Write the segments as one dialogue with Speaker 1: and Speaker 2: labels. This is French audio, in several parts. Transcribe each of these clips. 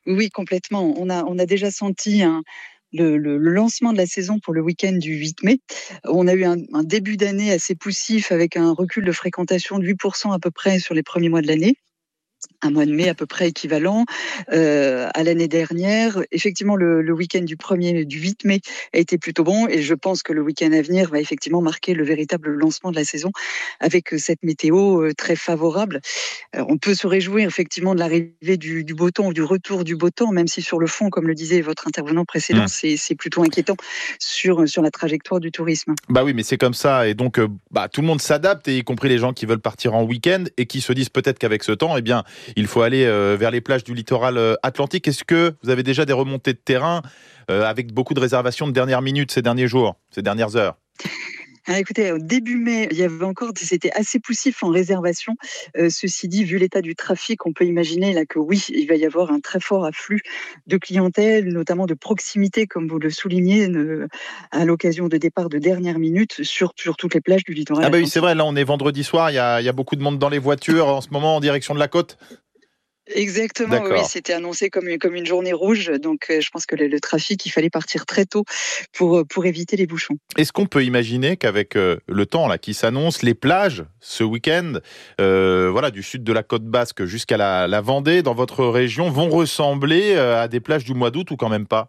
Speaker 1: Oui, complètement. On a déjà senti le lancement de la saison pour le week-end du 8 mai. On a eu un début d'année assez poussif avec un recul de fréquentation de 8% à peu près sur les premiers mois de l'année. Un mois de mai à peu près équivalent à l'année dernière. Effectivement, le week-end du 8 mai a été plutôt bon et je pense que le week-end à venir va effectivement marquer le véritable lancement de la saison avec cette météo très favorable. Alors, on peut se réjouir effectivement de l'arrivée du beau temps ou du retour du beau temps, même si sur le fond, comme le disait votre intervenant précédent, c'est plutôt inquiétant sur la trajectoire du tourisme.
Speaker 2: Bah oui, mais c'est comme ça, et donc tout le monde s'adapte, et y compris les gens qui veulent partir en week-end et qui se disent peut-être qu'avec ce temps, eh bien, il faut aller vers les plages du littoral atlantique. Est-ce que vous avez déjà des remontées de terrain avec beaucoup de réservations de dernière minute ces derniers jours, ces dernières heures?
Speaker 1: Ah, écoutez, au début mai, c'était assez poussif en réservation. Ceci dit, vu l'état du trafic, on peut imaginer là que oui, il va y avoir un très fort afflux de clientèle, notamment de proximité, comme vous le soulignez, à l'occasion de départ de dernière minute sur toutes les plages du littoral
Speaker 2: Ah bah oui, c'est vrai,
Speaker 1: atlantique.
Speaker 2: là on est vendredi soir, il y a beaucoup de monde dans les voitures en ce moment en direction de la côte.
Speaker 1: Exactement, oui,
Speaker 2: D'accord.
Speaker 1: c'était annoncé comme une journée rouge, donc je pense que le trafic, il fallait partir très tôt pour éviter les bouchons.
Speaker 2: Est-ce qu'on peut imaginer qu'avec le temps là qui s'annonce, les plages ce week-end, du sud de la côte basque jusqu'à la Vendée, dans votre région, vont ressembler à des plages du mois d'août, ou quand même pas?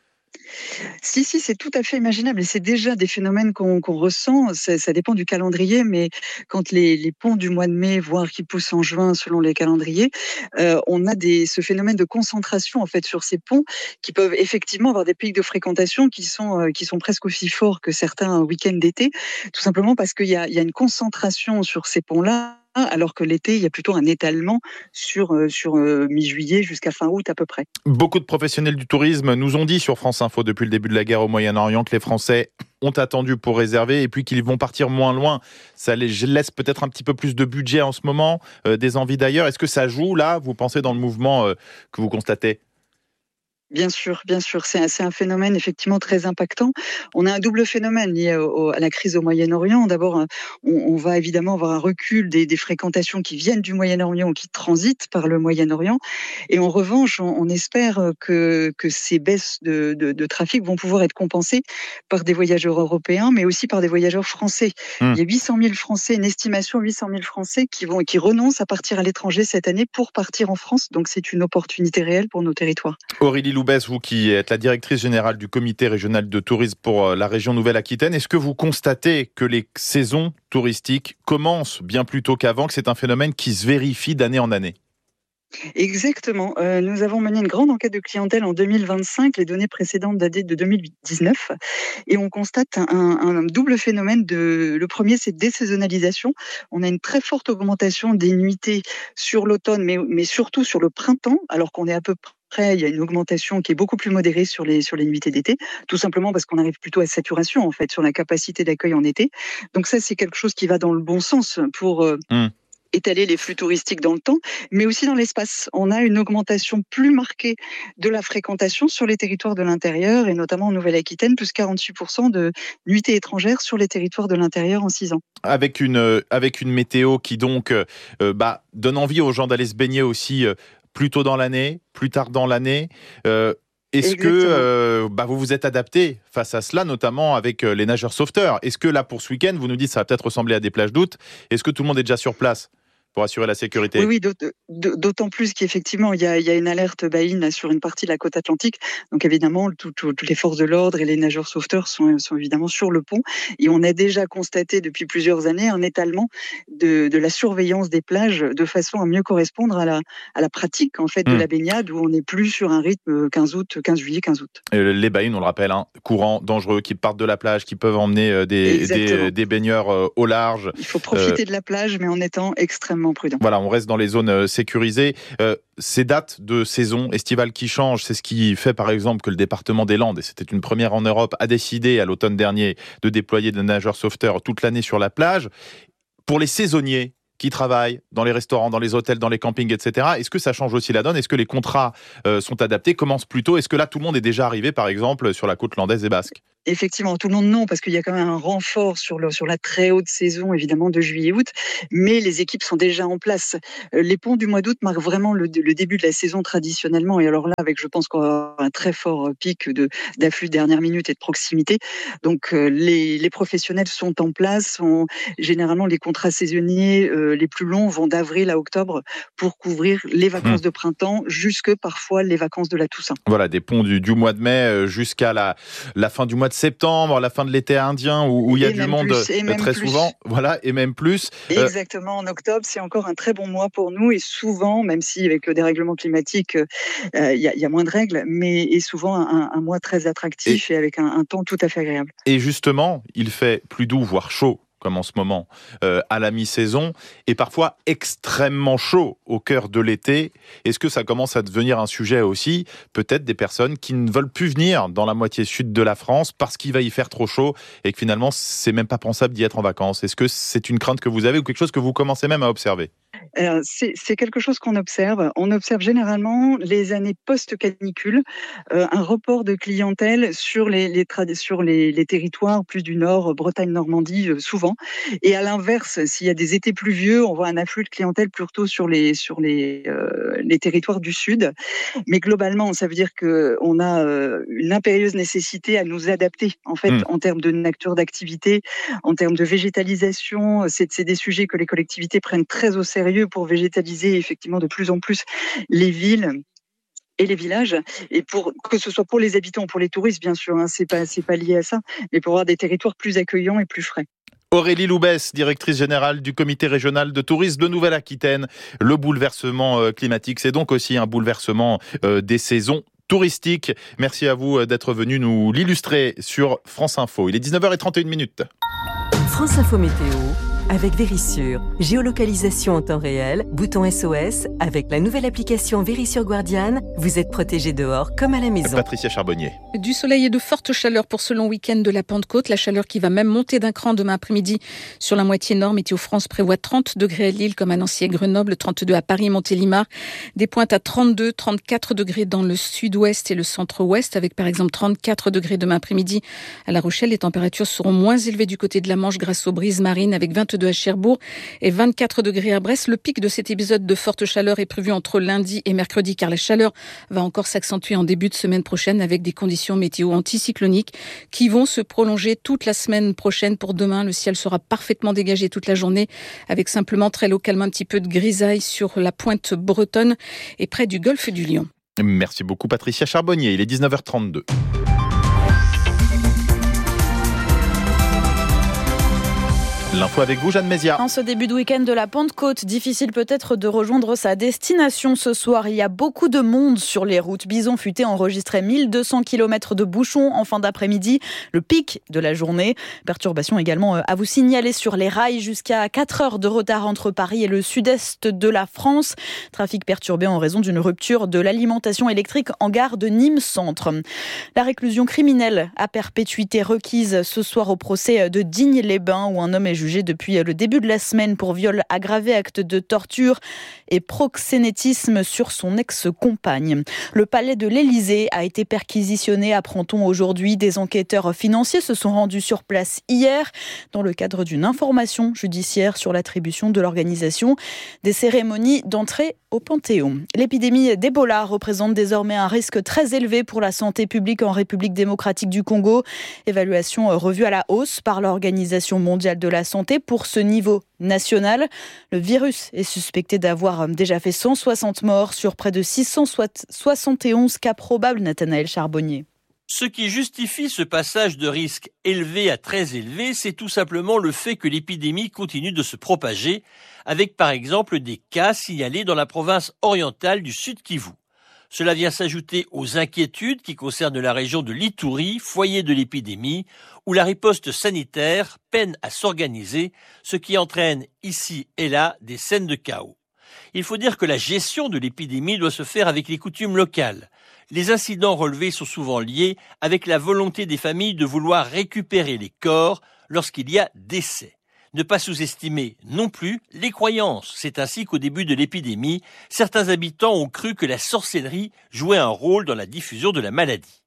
Speaker 1: Si, si, c'est tout à fait imaginable et c'est déjà des phénomènes qu'on ressent. Ça dépend du calendrier, mais quand les ponts du mois de mai, voire qui poussent en juin selon les calendriers, on a ce phénomène de concentration en fait sur ces ponts qui peuvent effectivement avoir des pics de fréquentation qui sont presque aussi forts que certains week-ends d'été, tout simplement parce qu'il y a une concentration sur ces ponts-là. Alors que l'été, il y a plutôt un étalement sur mi-juillet jusqu'à fin août à peu près.
Speaker 2: Beaucoup de professionnels du tourisme nous ont dit sur France Info depuis le début de la guerre au Moyen-Orient que les Français ont attendu pour réserver, et puis qu'ils vont partir moins loin. Ça les laisse peut-être un petit peu plus de budget en ce moment, des envies d'ailleurs. Est-ce que ça joue là, vous pensez, dans le mouvement que vous constatez?
Speaker 1: Bien sûr, c'est un phénomène effectivement très impactant. On a un double phénomène lié à la crise au Moyen-Orient. D'abord, on va évidemment avoir un recul des fréquentations qui viennent du Moyen-Orient ou qui transitent par le Moyen-Orient. Et en revanche, on espère que ces baisses de trafic vont pouvoir être compensées par des voyageurs européens, mais aussi par des voyageurs français.
Speaker 2: Hmm.
Speaker 1: Il y a 800 000 Français, une estimation 800 000 Français qui renoncent à partir à l'étranger cette année pour partir en France. Donc c'est une opportunité réelle pour nos territoires.
Speaker 2: Aurélie Loubès, vous qui êtes la directrice générale du comité régional de tourisme pour la région Nouvelle-Aquitaine, est-ce que vous constatez que les saisons touristiques commencent bien plus tôt qu'avant, que c'est un phénomène qui se vérifie d'année en année?
Speaker 1: Exactement. Nous avons mené une grande enquête de clientèle en 2025. Les données précédentes dataient de 2019 et on constate un double phénomène. Le premier, c'est désaisonnalisation. On a une très forte augmentation des nuitées sur l'automne, mais surtout sur le printemps, alors qu'on est à peu près, il y a une augmentation qui est beaucoup plus modérée sur les nuitées d'été, tout simplement parce qu'on arrive plutôt à saturation en fait sur la capacité d'accueil en été. Donc ça, c'est quelque chose qui va dans le bon sens pour
Speaker 2: Hmm.
Speaker 1: étaler les flux touristiques dans le temps, mais aussi dans l'espace. On a une augmentation plus marquée de la fréquentation sur les territoires de l'intérieur, et notamment en Nouvelle-Aquitaine, plus 48% de nuitées étrangères sur les territoires de l'intérieur en 6 ans.
Speaker 2: Avec une météo qui donc donne envie aux gens d'aller se baigner aussi plus tôt dans l'année, plus tard dans l'année. Est-ce que
Speaker 1: Exactement.
Speaker 2: vous vous êtes adapté face à cela, notamment avec les nageurs sauveteurs? Est-ce que là, pour ce week-end, vous nous dites que ça va peut-être ressembler à des plages d'août? Est-ce que tout le monde est déjà sur place pour assurer la
Speaker 1: Oui,
Speaker 2: sécurité?
Speaker 1: oui, d'autant plus qu'effectivement, il y a une alerte baïne là, sur une partie de la côte atlantique. Donc évidemment, toutes les forces de l'ordre et les nageurs sauveteurs sont évidemment sur le pont. Et on a déjà constaté depuis plusieurs années un étalement de la surveillance des plages de façon à mieux correspondre à la pratique en fait de
Speaker 2: Hmm.
Speaker 1: la baignade, où on n'est plus sur un rythme 15 août, 15 juillet, 15 août.
Speaker 2: Les baïnes, on le rappelle, hein, courants, dangereux, qui partent de la plage, qui peuvent emmener
Speaker 1: Exactement.
Speaker 2: des baigneurs au large.
Speaker 1: Il faut
Speaker 2: Euh,
Speaker 1: profiter de la plage, mais en étant extrêmement prudent.
Speaker 2: Voilà, on reste dans les zones sécurisées. Ces dates de saison estivale qui changent, c'est ce qui fait par exemple que le département des Landes, et c'était une première en Europe, a décidé à l'automne dernier de déployer des nageurs sauveteurs toute l'année sur la plage. Pour les saisonniers qui travaillent dans les restaurants, dans les hôtels, dans les campings, etc., est-ce que ça change aussi la donne? Est-ce que les contrats sont adaptés, commencent plus tôt? Est-ce que là, tout le monde est déjà arrivé, par exemple, sur la côte landaise et basque?
Speaker 1: Effectivement, tout le monde non, parce qu'il y a quand même un renfort sur la très haute saison, évidemment, de juillet-août, mais les équipes sont déjà en place. Les ponts du mois d'août marquent vraiment le début de la saison traditionnellement, et alors là, avec, je pense qu'on va avoir un très fort pic d'afflux de dernière minute et de proximité. Donc, les professionnels sont en place. Généralement, les contrats saisonniers les plus longs vont d'avril à octobre pour couvrir les vacances de printemps, jusque parfois les vacances de la Toussaint.
Speaker 2: Voilà, des ponts du mois de mai jusqu'à la fin du mois de septembre, la fin de l'été indien, où il y a du monde très souvent. Voilà, et même plus.
Speaker 1: Exactement, en octobre, c'est encore un très bon mois pour nous, et souvent, même si avec le dérèglement climatique, il y a moins de règles, mais est souvent un mois très attractif et avec un temps tout à fait agréable.
Speaker 2: Et justement, il fait plus doux, voire chaud, comme en ce moment, à la mi-saison, et parfois extrêmement chaud au cœur de l'été. Est-ce que ça commence à devenir un sujet aussi, peut-être des personnes qui ne veulent plus venir dans la moitié sud de la France parce qu'il va y faire trop chaud et que finalement, c'est même pas pensable d'y être en vacances? Est-ce que c'est une crainte que vous avez ou quelque chose que vous commencez même à observer?
Speaker 1: C'est quelque chose qu'on observe. On observe généralement les années post-canicule, un report de clientèle sur les territoires plus du nord, Bretagne, Normandie, souvent. Et à l'inverse, s'il y a des étés pluvieux, on voit un afflux de clientèle plutôt sur les territoires du sud. Mais globalement, ça veut dire qu'on a une impérieuse nécessité à nous adapter, en fait, en termes de nature d'activité, en termes de végétalisation. C'est des sujets que les collectivités prennent très au sérieux pour végétaliser effectivement de plus en plus les villes et les villages, et que ce soit pour les habitants, pour les touristes, bien sûr, c'est pas lié à ça, mais pour avoir des territoires plus accueillants et plus frais.
Speaker 2: Aurélie Loubès, directrice générale du comité régional de tourisme de Nouvelle-Aquitaine. Le bouleversement climatique, c'est donc aussi un bouleversement des saisons touristiques. Merci à vous d'être venu nous l'illustrer sur France Info. Il est 19h31.
Speaker 3: France Info Météo avec Vérissure. Géolocalisation en temps réel, bouton SOS. Avec la nouvelle application Vérissure Guardian, vous êtes protégé dehors comme à la maison.
Speaker 2: Patricia Charbonnier.
Speaker 4: Du soleil et de fortes chaleurs pour ce long week-end de la Pentecôte. La chaleur qui va même monter d'un cran demain après-midi sur la moitié nord. Météo France prévoit 30 degrés à Lille comme à Nancy et Grenoble, 32 à Paris et Montélimar. Des pointes à 32, 34 degrés dans le sud-ouest et le centre-ouest, avec par exemple 34 degrés demain après-midi à La Rochelle. Les températures seront moins élevées du côté de la Manche grâce aux brises marines, avec 22 à Cherbourg et 24 degrés à Brest. Le pic de cet épisode de forte chaleur est prévu entre lundi et mercredi, car la chaleur va encore s'accentuer en début de semaine prochaine avec des conditions météo anticycloniques qui vont se prolonger toute la semaine prochaine. Pour demain, le ciel sera parfaitement dégagé toute la journée, avec simplement très localement un petit peu de grisaille sur la pointe bretonne et près du golfe du Lion.
Speaker 2: Merci beaucoup Patricia Charbonnier. Il est 19h32. L'info avec vous, Jeanne Mézia.
Speaker 5: En ce début de week-end de la Pentecôte, difficile peut-être de rejoindre sa destination ce soir. Il y a beaucoup de monde sur les routes. Bison Futé enregistrait 1200 km de bouchons en fin d'après-midi, le pic de la journée. Perturbation également à vous signaler sur les rails, jusqu'à 4 heures de retard entre Paris et le sud-est de la France. Trafic perturbé en raison d'une rupture de l'alimentation électrique en gare de Nîmes Centre. La réclusion criminelle à perpétuité requise ce soir au procès de Digne-les-Bains, où un homme est jugé depuis le début de la semaine pour viol aggravé, acte de torture et proxénétisme sur son ex-compagne. Le palais de l'Élysée a été perquisitionné, apprend-on aujourd'hui. Des enquêteurs financiers se sont rendus sur place hier dans le cadre d'une information judiciaire sur l'attribution de l'organisation des cérémonies d'entrée au Panthéon. L'épidémie d'Ebola représente désormais un risque très élevé pour la santé publique en République démocratique du Congo. Évaluation revue à la hausse par l'Organisation mondiale de la santé pour ce niveau national. Le virus est suspecté d'avoir déjà fait 160 morts sur près de 671 cas probables. Nathanaël Charbonnier.
Speaker 6: Ce qui justifie ce passage de risque élevé à très élevé, c'est tout simplement le fait que l'épidémie continue de se propager, avec par exemple des cas signalés dans la province orientale du Sud Kivu. Cela vient s'ajouter aux inquiétudes qui concernent la région de l'Ituri, foyer de l'épidémie, où la riposte sanitaire peine à s'organiser, ce qui entraîne ici et là des scènes de chaos. Il faut dire que la gestion de l'épidémie doit se faire avec les coutumes locales. Les incidents relevés sont souvent liés avec la volonté des familles de vouloir récupérer les corps lorsqu'il y a décès. Ne pas sous-estimer non plus les croyances. C'est ainsi qu'au début de l'épidémie, certains habitants ont cru que la sorcellerie jouait un rôle dans la diffusion de la maladie.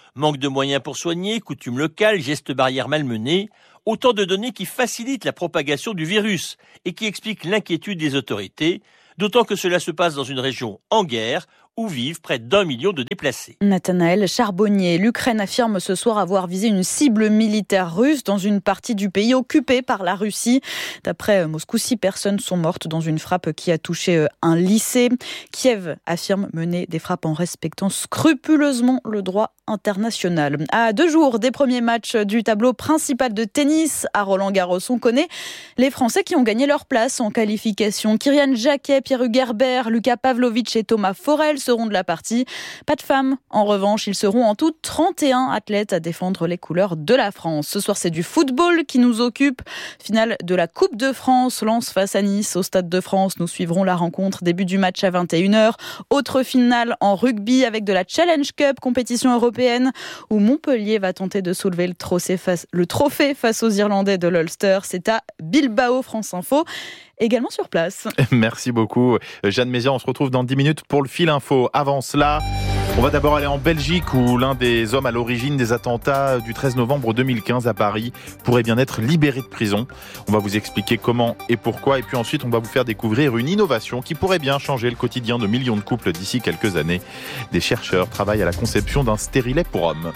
Speaker 6: Manque de moyens pour soigner, coutumes locales, gestes barrières malmenés, autant de données qui facilitent la propagation du virus et qui expliquent l'inquiétude des autorités, d'autant que cela se passe dans une région en guerre où vivent près d'1 million de déplacés.
Speaker 5: Nathanaël Charbonnier, l'Ukraine affirme ce soir avoir visé une cible militaire russe dans une partie du pays occupée par la Russie. D'après Moscou, 6 personnes sont mortes dans une frappe qui a touché un lycée. Kiev affirme mener des frappes en respectant scrupuleusement le droit international. À 2 jours des premiers matchs du tableau principal de tennis à Roland-Garros, on connaît les Français qui ont gagné leur place en qualification. Kyrian Jacquet, Pierre-Hugues Herbert, Lucas Pavlovic et Thomas Forel seront de la partie. Pas de femmes. En revanche, ils seront en tout 31 athlètes à défendre les couleurs de la France. Ce soir, c'est du football qui nous occupe. Finale de la Coupe de France, Lens face à Nice au Stade de France. Nous suivrons la rencontre. Début du match à 21h. Autre finale en rugby avec de la Challenge Cup, compétition européenne, où Montpellier va tenter de soulever le trophée face aux Irlandais de l'Ulster. C'est à Bilbao, France Info. Également sur place.
Speaker 2: Merci beaucoup, Jeanne Mézières. On se retrouve dans 10 minutes pour le fil info. Avant cela, on va d'abord aller en Belgique où l'un des hommes à l'origine des attentats du 13 novembre 2015 à Paris pourrait bien être libéré de prison. On va vous expliquer comment et pourquoi. Et puis ensuite, on va vous faire découvrir une innovation qui pourrait bien changer le quotidien de millions de couples d'ici quelques années. Des chercheurs travaillent à la conception d'un stérilet pour hommes.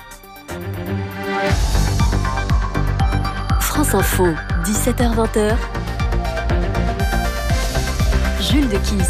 Speaker 3: France Info, 17h-20h. Jules de Kiss.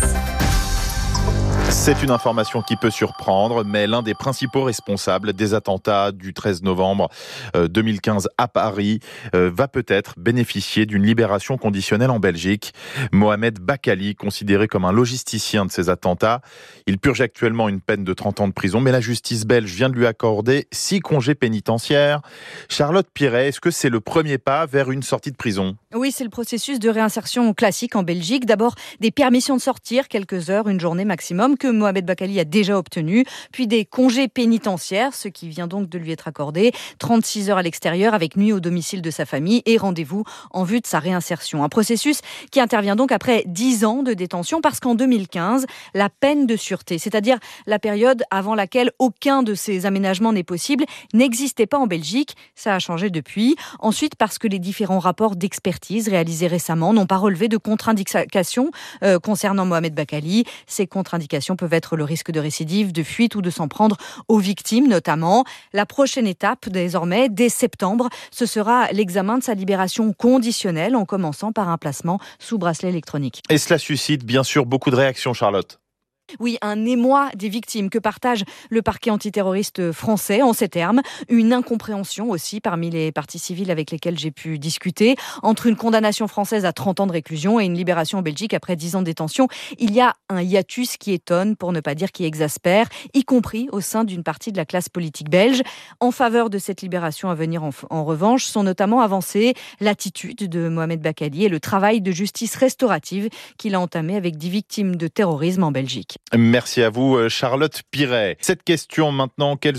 Speaker 2: C'est une information qui peut surprendre, mais l'un des principaux responsables des attentats du 13 novembre 2015 à Paris va peut-être bénéficier d'une libération conditionnelle en Belgique. Mohamed Bakali, considéré comme un logisticien de ces attentats, il purge actuellement une peine de 30 ans de prison, mais la justice belge vient de lui accorder 6 congés pénitentiaires. Charlotte Piret, est-ce que c'est le premier pas vers une sortie de prison ?
Speaker 7: Oui, c'est le processus de réinsertion classique en Belgique. D'abord, des permissions de sortir, quelques heures, une journée maximum, que Mohamed Bakali a déjà obtenu. Puis des congés pénitentiaires, ce qui vient donc de lui être accordé. 36 heures à l'extérieur avec nuit au domicile de sa famille et rendez-vous en vue de sa réinsertion. Un processus qui intervient donc après 10 ans de détention parce qu'en 2015, la peine de sûreté, c'est-à-dire la période avant laquelle aucun de ces aménagements n'est possible, n'existait pas en Belgique. Ça a changé depuis. Ensuite, parce que les différents rapports d'expertise réalisés récemment n'ont pas relevé de contre-indications concernant Mohamed Bakali. Ces contre-indications peuvent être le risque de récidive, de fuite ou de s'en prendre aux victimes notamment. La prochaine étape désormais, dès septembre, ce sera l'examen de sa libération conditionnelle en commençant par un placement sous bracelet électronique.
Speaker 2: Et cela suscite bien sûr beaucoup de réactions, Charlotte.
Speaker 7: Oui, un émoi des victimes que partage le parquet antiterroriste français en ces termes. Une incompréhension aussi parmi les parties civiles avec lesquelles j'ai pu discuter. Entre une condamnation française à 30 ans de réclusion et une libération en Belgique après 10 ans de détention, il y a un hiatus qui étonne, pour ne pas dire qui exaspère, y compris au sein d'une partie de la classe politique belge. En faveur de cette libération à venir, en revanche, sont notamment avancées l'attitude de Mohamed Bakali et le travail de justice restaurative qu'il a entamé avec 10 victimes de terrorisme en Belgique.
Speaker 2: Merci à vous, Charlotte Piret. Cette question maintenant, quels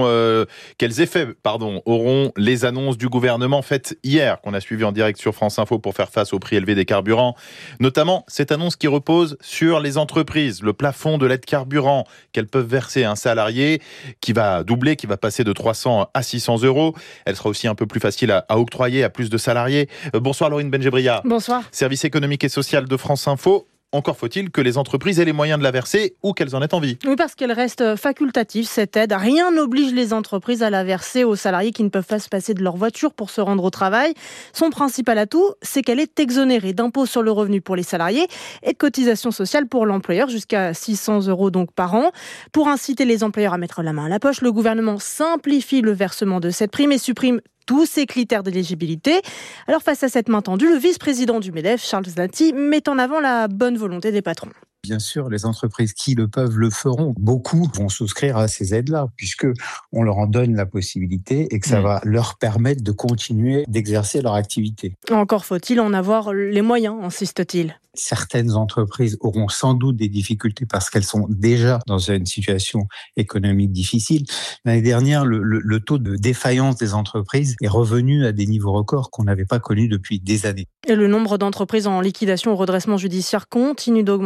Speaker 2: effets auront les annonces du gouvernement faites hier, qu'on a suivies en direct sur France Info pour faire face au prix élevé des carburants, notamment cette annonce qui repose sur les entreprises, le plafond de l'aide carburant qu'elles peuvent verser à un salarié qui va doubler, qui va passer de 300 à 600 euros. Elle sera aussi un peu plus facile à octroyer à plus de salariés. Bonsoir Laurine Benjebria.
Speaker 8: Bonsoir.
Speaker 2: Service économique et social de France Info. Encore faut-il que les entreprises aient les moyens de la verser ou qu'elles en aient envie.
Speaker 8: Oui, parce qu'elle reste facultative, cette aide. Rien n'oblige les entreprises à la verser aux salariés qui ne peuvent pas se passer de leur voiture pour se rendre au travail. Son principal atout, c'est qu'elle est exonérée d'impôts sur le revenu pour les salariés et de cotisations sociales pour l'employeur, jusqu'à 600 euros donc par an. Pour inciter les employeurs à mettre la main à la poche, le gouvernement simplifie le versement de cette prime et supprime tous ces critères d'éligibilité. Alors face à cette main tendue, le vice-président du MEDEF, Charles Znati, met en avant la bonne volonté des patrons.
Speaker 9: Bien sûr, les entreprises qui le peuvent le feront. Beaucoup vont souscrire à ces aides-là, puisque on leur en donne la possibilité et que ça va leur permettre de continuer d'exercer leur activité.
Speaker 8: Encore faut-il en avoir les moyens, insiste-t-il.
Speaker 9: Certaines entreprises auront sans doute des difficultés parce qu'elles sont déjà dans une situation économique difficile. L'année dernière, le taux de défaillance des entreprises est revenu à des niveaux records qu'on n'avait pas connus depuis des années.
Speaker 8: Et le nombre d'entreprises en liquidation ou redressement judiciaire continue d'augmenter depuis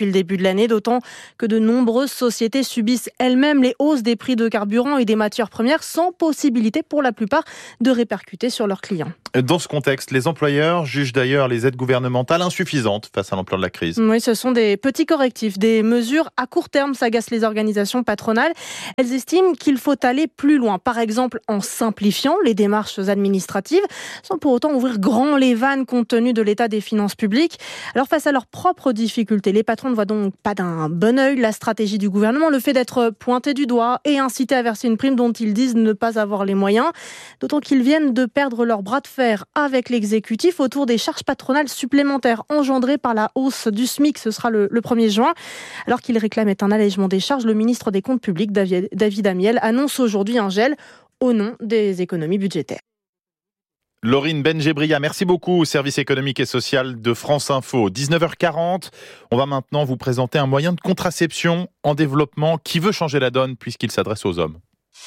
Speaker 8: depuis le début de l'année, d'autant que de nombreuses sociétés subissent elles-mêmes les hausses des prix de carburant et des matières premières sans possibilité pour la plupart de répercuter sur leurs clients.
Speaker 2: Dans ce contexte, les employeurs jugent d'ailleurs les aides gouvernementales insuffisantes face à l'ampleur de la crise.
Speaker 8: Oui, ce sont des petits correctifs, des mesures à court terme, s'agacent les organisations patronales. Elles estiment qu'il faut aller plus loin, par exemple en simplifiant les démarches administratives, sans pour autant ouvrir grand les vannes compte tenu de l'état des finances publiques. Alors face à leurs propres difficultés, les patrons ne voient donc pas d'un bon œil la stratégie du gouvernement, le fait d'être pointé du doigt et incité à verser une prime dont ils disent ne pas avoir les moyens, d'autant qu'ils viennent de perdre leur bras de fer avec l'exécutif autour des charges patronales supplémentaires engendrées par la hausse du SMIC. Ce sera le 1er juin. Alors qu'il réclamait un allègement des charges, le ministre des Comptes publics, David Amiel, annonce aujourd'hui un gel au nom des économies budgétaires.
Speaker 2: Laurine Benjebria, merci beaucoup, service économique et social de France Info. 19h40, on va maintenant vous présenter un moyen de contraception en développement qui veut changer la donne puisqu'il s'adresse aux hommes.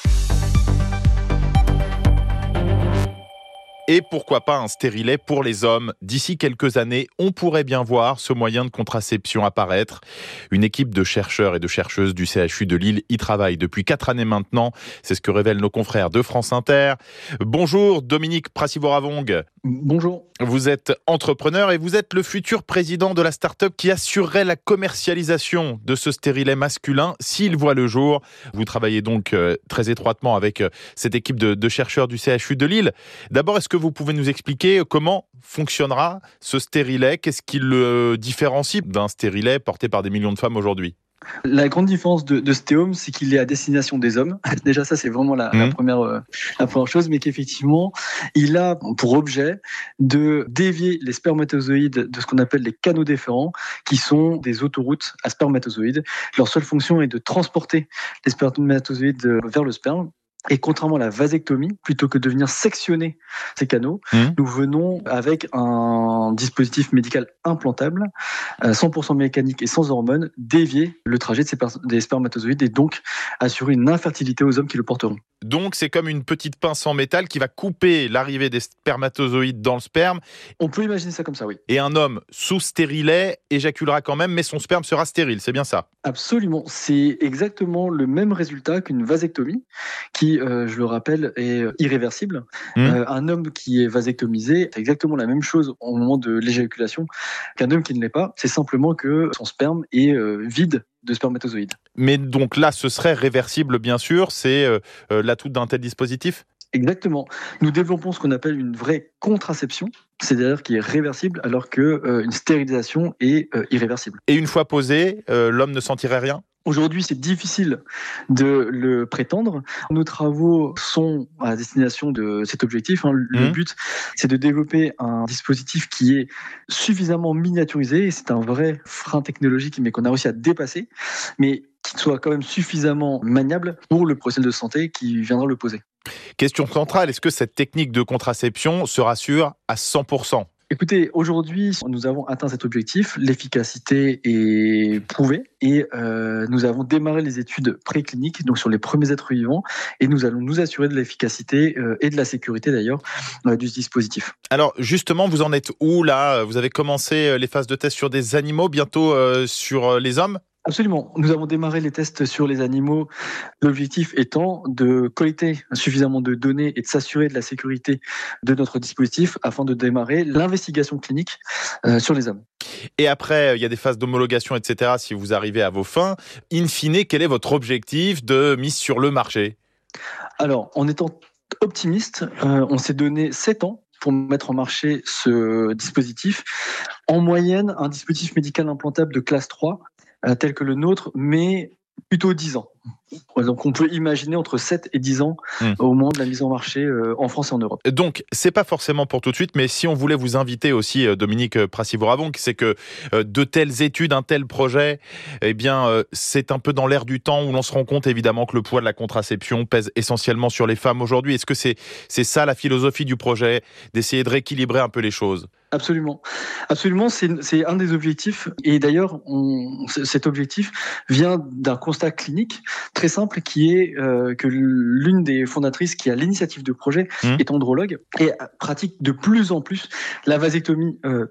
Speaker 2: Et pourquoi pas un stérilet pour les hommes ? D'ici quelques années, on pourrait bien voir ce moyen de contraception apparaître. Une équipe de chercheurs et de chercheuses du CHU de Lille y travaille depuis 4 années maintenant. C'est ce que révèlent nos confrères de France Inter. Bonjour Dominique Prassivoravong.
Speaker 10: Bonjour.
Speaker 2: Vous êtes entrepreneur et vous êtes le futur président de la start-up qui assurerait la commercialisation de ce stérilet masculin s'il voit le jour. Vous travaillez donc très étroitement avec cette équipe de chercheurs du CHU de Lille. D'abord, est-ce que vous pouvez nous expliquer comment fonctionnera ce stérilet ? Qu'est-ce qui le différencie d'un stérilet porté par des millions de femmes aujourd'hui ?
Speaker 10: La grande différence de Stéom, c'est qu'il est à destination des hommes. Déjà, ça, c'est vraiment la première chose, mais qu'effectivement, il a pour objet de dévier les spermatozoïdes de ce qu'on appelle les canaux déférents, qui sont des autoroutes à spermatozoïdes. Leur seule fonction est de transporter les spermatozoïdes vers le sperme. Et contrairement à la vasectomie, plutôt que de venir sectionner ces canaux, nous venons avec un dispositif médical implantable, 100% mécanique et sans hormones, dévier le trajet des spermatozoïdes et donc assurer une infertilité aux hommes qui le porteront.
Speaker 2: Donc c'est comme une petite pince en métal qui va couper l'arrivée des spermatozoïdes dans le sperme.
Speaker 10: On peut imaginer ça comme ça, oui.
Speaker 2: Et un homme sous stérilet éjaculera quand même, mais son sperme sera stérile, c'est bien ça ?
Speaker 10: Absolument, c'est exactement le même résultat qu'une vasectomie qui, je le rappelle, est irréversible. Un homme qui est vasectomisé, c'est exactement la même chose au moment de l'éjaculation qu'un homme qui ne l'est pas. C'est simplement que son sperme est vide de spermatozoïdes.
Speaker 2: Mais donc là, ce serait réversible, bien sûr. C'est l'atout d'un tel dispositif ?
Speaker 10: Exactement. Nous développons ce qu'on appelle une vraie contraception, c'est-à-dire qui est réversible, alors qu'une stérilisation est irréversible.
Speaker 2: Et une fois posé, l'homme ne sentirait rien ?
Speaker 10: Aujourd'hui, c'est difficile de le prétendre. Nos travaux sont à destination de cet objectif. Le but, c'est de développer un dispositif qui est suffisamment miniaturisé, et c'est un vrai frein technologique, mais qu'on a réussi à dépasser, mais qui soit quand même suffisamment maniable pour le professionnel de santé qui viendra le poser.
Speaker 2: Question centrale, est-ce que cette technique de contraception se rassure à 100%?
Speaker 10: Écoutez, aujourd'hui, nous avons atteint cet objectif. L'efficacité est prouvée et nous avons démarré les études précliniques, donc sur les premiers êtres vivants, et nous allons nous assurer de l'efficacité et de la sécurité d'ailleurs du dispositif.
Speaker 2: Alors justement, vous en êtes où là? Vous avez commencé les phases de test sur des animaux, bientôt sur les hommes?
Speaker 10: Absolument. Nous avons démarré les tests sur les animaux, l'objectif étant de collecter suffisamment de données et de s'assurer de la sécurité de notre dispositif afin de démarrer l'investigation clinique sur les hommes.
Speaker 2: Et après, il y a des phases d'homologation, etc. Si vous arrivez à vos fins, in fine, quel est votre objectif de mise sur le marché?
Speaker 10: Alors, en étant optimiste, on s'est donné 7 ans pour mettre en marché ce dispositif. En moyenne, un dispositif médical implantable de classe 3, tel que le nôtre, mais plutôt 10 ans. Donc on peut imaginer entre 7 et 10 ans au moment de la mise en marché en France et en Europe.
Speaker 2: Donc c'est pas forcément pour tout de suite, mais si on voulait vous inviter aussi, Dominique Prassivoravong, c'est que de telles études, un tel projet, eh bien c'est un peu dans l'air du temps où l'on se rend compte évidemment que le poids de la contraception pèse essentiellement sur les femmes aujourd'hui. Est-ce que c'est ça la philosophie du projet, d'essayer de rééquilibrer un peu les choses?
Speaker 10: Absolument. Absolument, c'est un des objectifs. Et d'ailleurs, cet objectif vient d'un constat clinique très simple qui est que l'une des fondatrices qui a l'initiative de projet est andrologue et pratique de plus en plus la vasectomie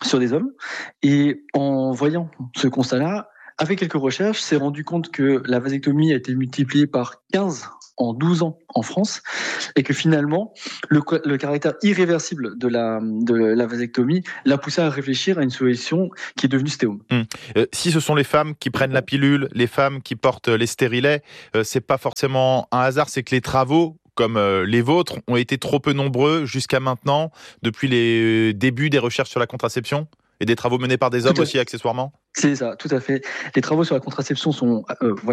Speaker 10: sur des hommes. Et en voyant ce constat-là, avec quelques recherches, s'est rendu compte que la vasectomie a été multipliée par 15 en 12 ans en France, et que finalement, le caractère irréversible de la vasectomie l'a poussé à réfléchir à une solution qui est devenue Stéome.
Speaker 2: Si ce sont les femmes qui prennent la pilule, les femmes qui portent les stérilets, c'est pas forcément un hasard, c'est que les travaux comme les vôtres ont été trop peu nombreux jusqu'à maintenant, depuis les débuts des recherches sur la contraception et des travaux menés par des hommes aussi accessoirement.
Speaker 10: C'est ça, tout à fait. Les travaux sur la contraception sont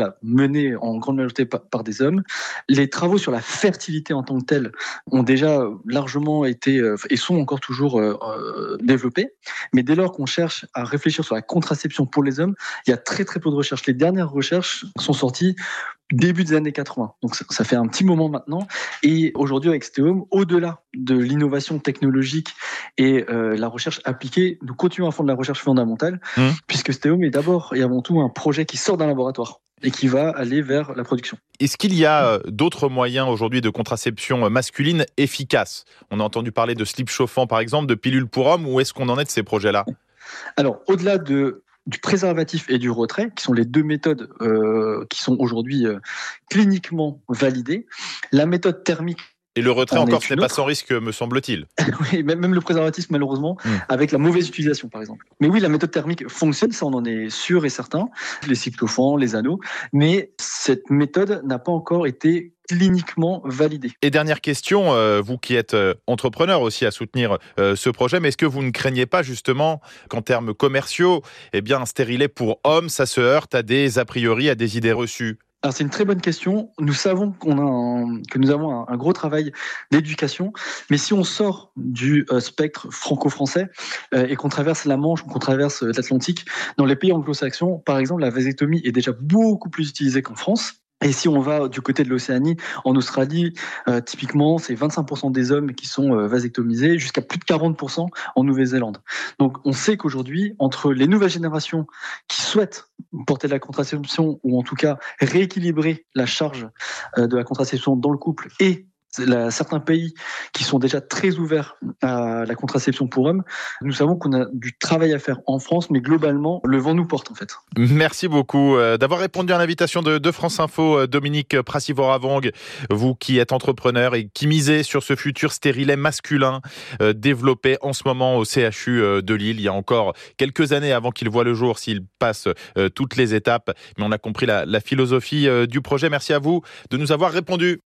Speaker 10: menés en grande majorité par des hommes. Les travaux sur la fertilité en tant que telle ont déjà largement été et sont encore toujours développés. Mais dès lors qu'on cherche à réfléchir sur la contraception pour les hommes, il y a très très peu de recherches. Les dernières recherches sont sorties début des années 80. Donc ça fait un petit moment maintenant. Et aujourd'hui avec Stéome, au-delà de l'innovation technologique et la recherche appliquée, nous continuons à fond de la recherche fondamentale, puisque Stéome est d'abord et avant tout un projet qui sort d'un laboratoire et qui va aller vers la production.
Speaker 2: Est-ce qu'il y a d'autres moyens aujourd'hui de contraception masculine efficaces ? On a entendu parler de slip chauffant par exemple, de pilules pour hommes. Où est-ce qu'on en est de ces projets-là ?
Speaker 10: Alors, au-delà du préservatif et du retrait, qui sont les deux méthodes qui sont aujourd'hui cliniquement validées, la méthode thermique.
Speaker 2: Et le retrait encore, ce n'est pas sans risque, me semble-t-il.
Speaker 10: Oui, même le préservatif, malheureusement, avec la mauvaise utilisation, par exemple. Mais oui, la méthode thermique fonctionne, ça on en est sûr et certain. Les cyclophans, les anneaux. Mais cette méthode n'a pas encore été cliniquement validée.
Speaker 2: Et dernière question, vous qui êtes entrepreneur aussi à soutenir ce projet, mais est-ce que vous ne craignez pas justement qu'en termes commerciaux, un stérilet pour hommes, ça se heurte à des a priori, à des idées reçues ?
Speaker 10: Alors c'est une très bonne question. Nous savons que nous avons un gros travail d'éducation, mais si on sort du spectre franco-français et qu'on traverse la Manche ou qu'on traverse l'Atlantique, dans les pays anglo-saxons, par exemple, la vasectomie est déjà beaucoup plus utilisée qu'en France. Et si on va du côté de l'Océanie, en Australie, typiquement, c'est 25% des hommes qui sont vasectomisés, jusqu'à plus de 40% en Nouvelle-Zélande. Donc, on sait qu'aujourd'hui, entre les nouvelles générations qui souhaitent porter de la contraception, ou en tout cas rééquilibrer la charge de la contraception dans le couple, et certains pays qui sont déjà très ouverts à la contraception pour hommes, nous savons qu'on a du travail à faire en France, mais globalement, le vent nous porte en fait.
Speaker 2: Merci beaucoup d'avoir répondu à l'invitation de France Info, Dominique Prassivoravong, vous qui êtes entrepreneur et qui misez sur ce futur stérilet masculin développé en ce moment au CHU de Lille. Il y a encore quelques années avant qu'il voit le jour, s'il passe toutes les étapes, mais on a compris la philosophie du projet. Merci à vous de nous avoir répondu.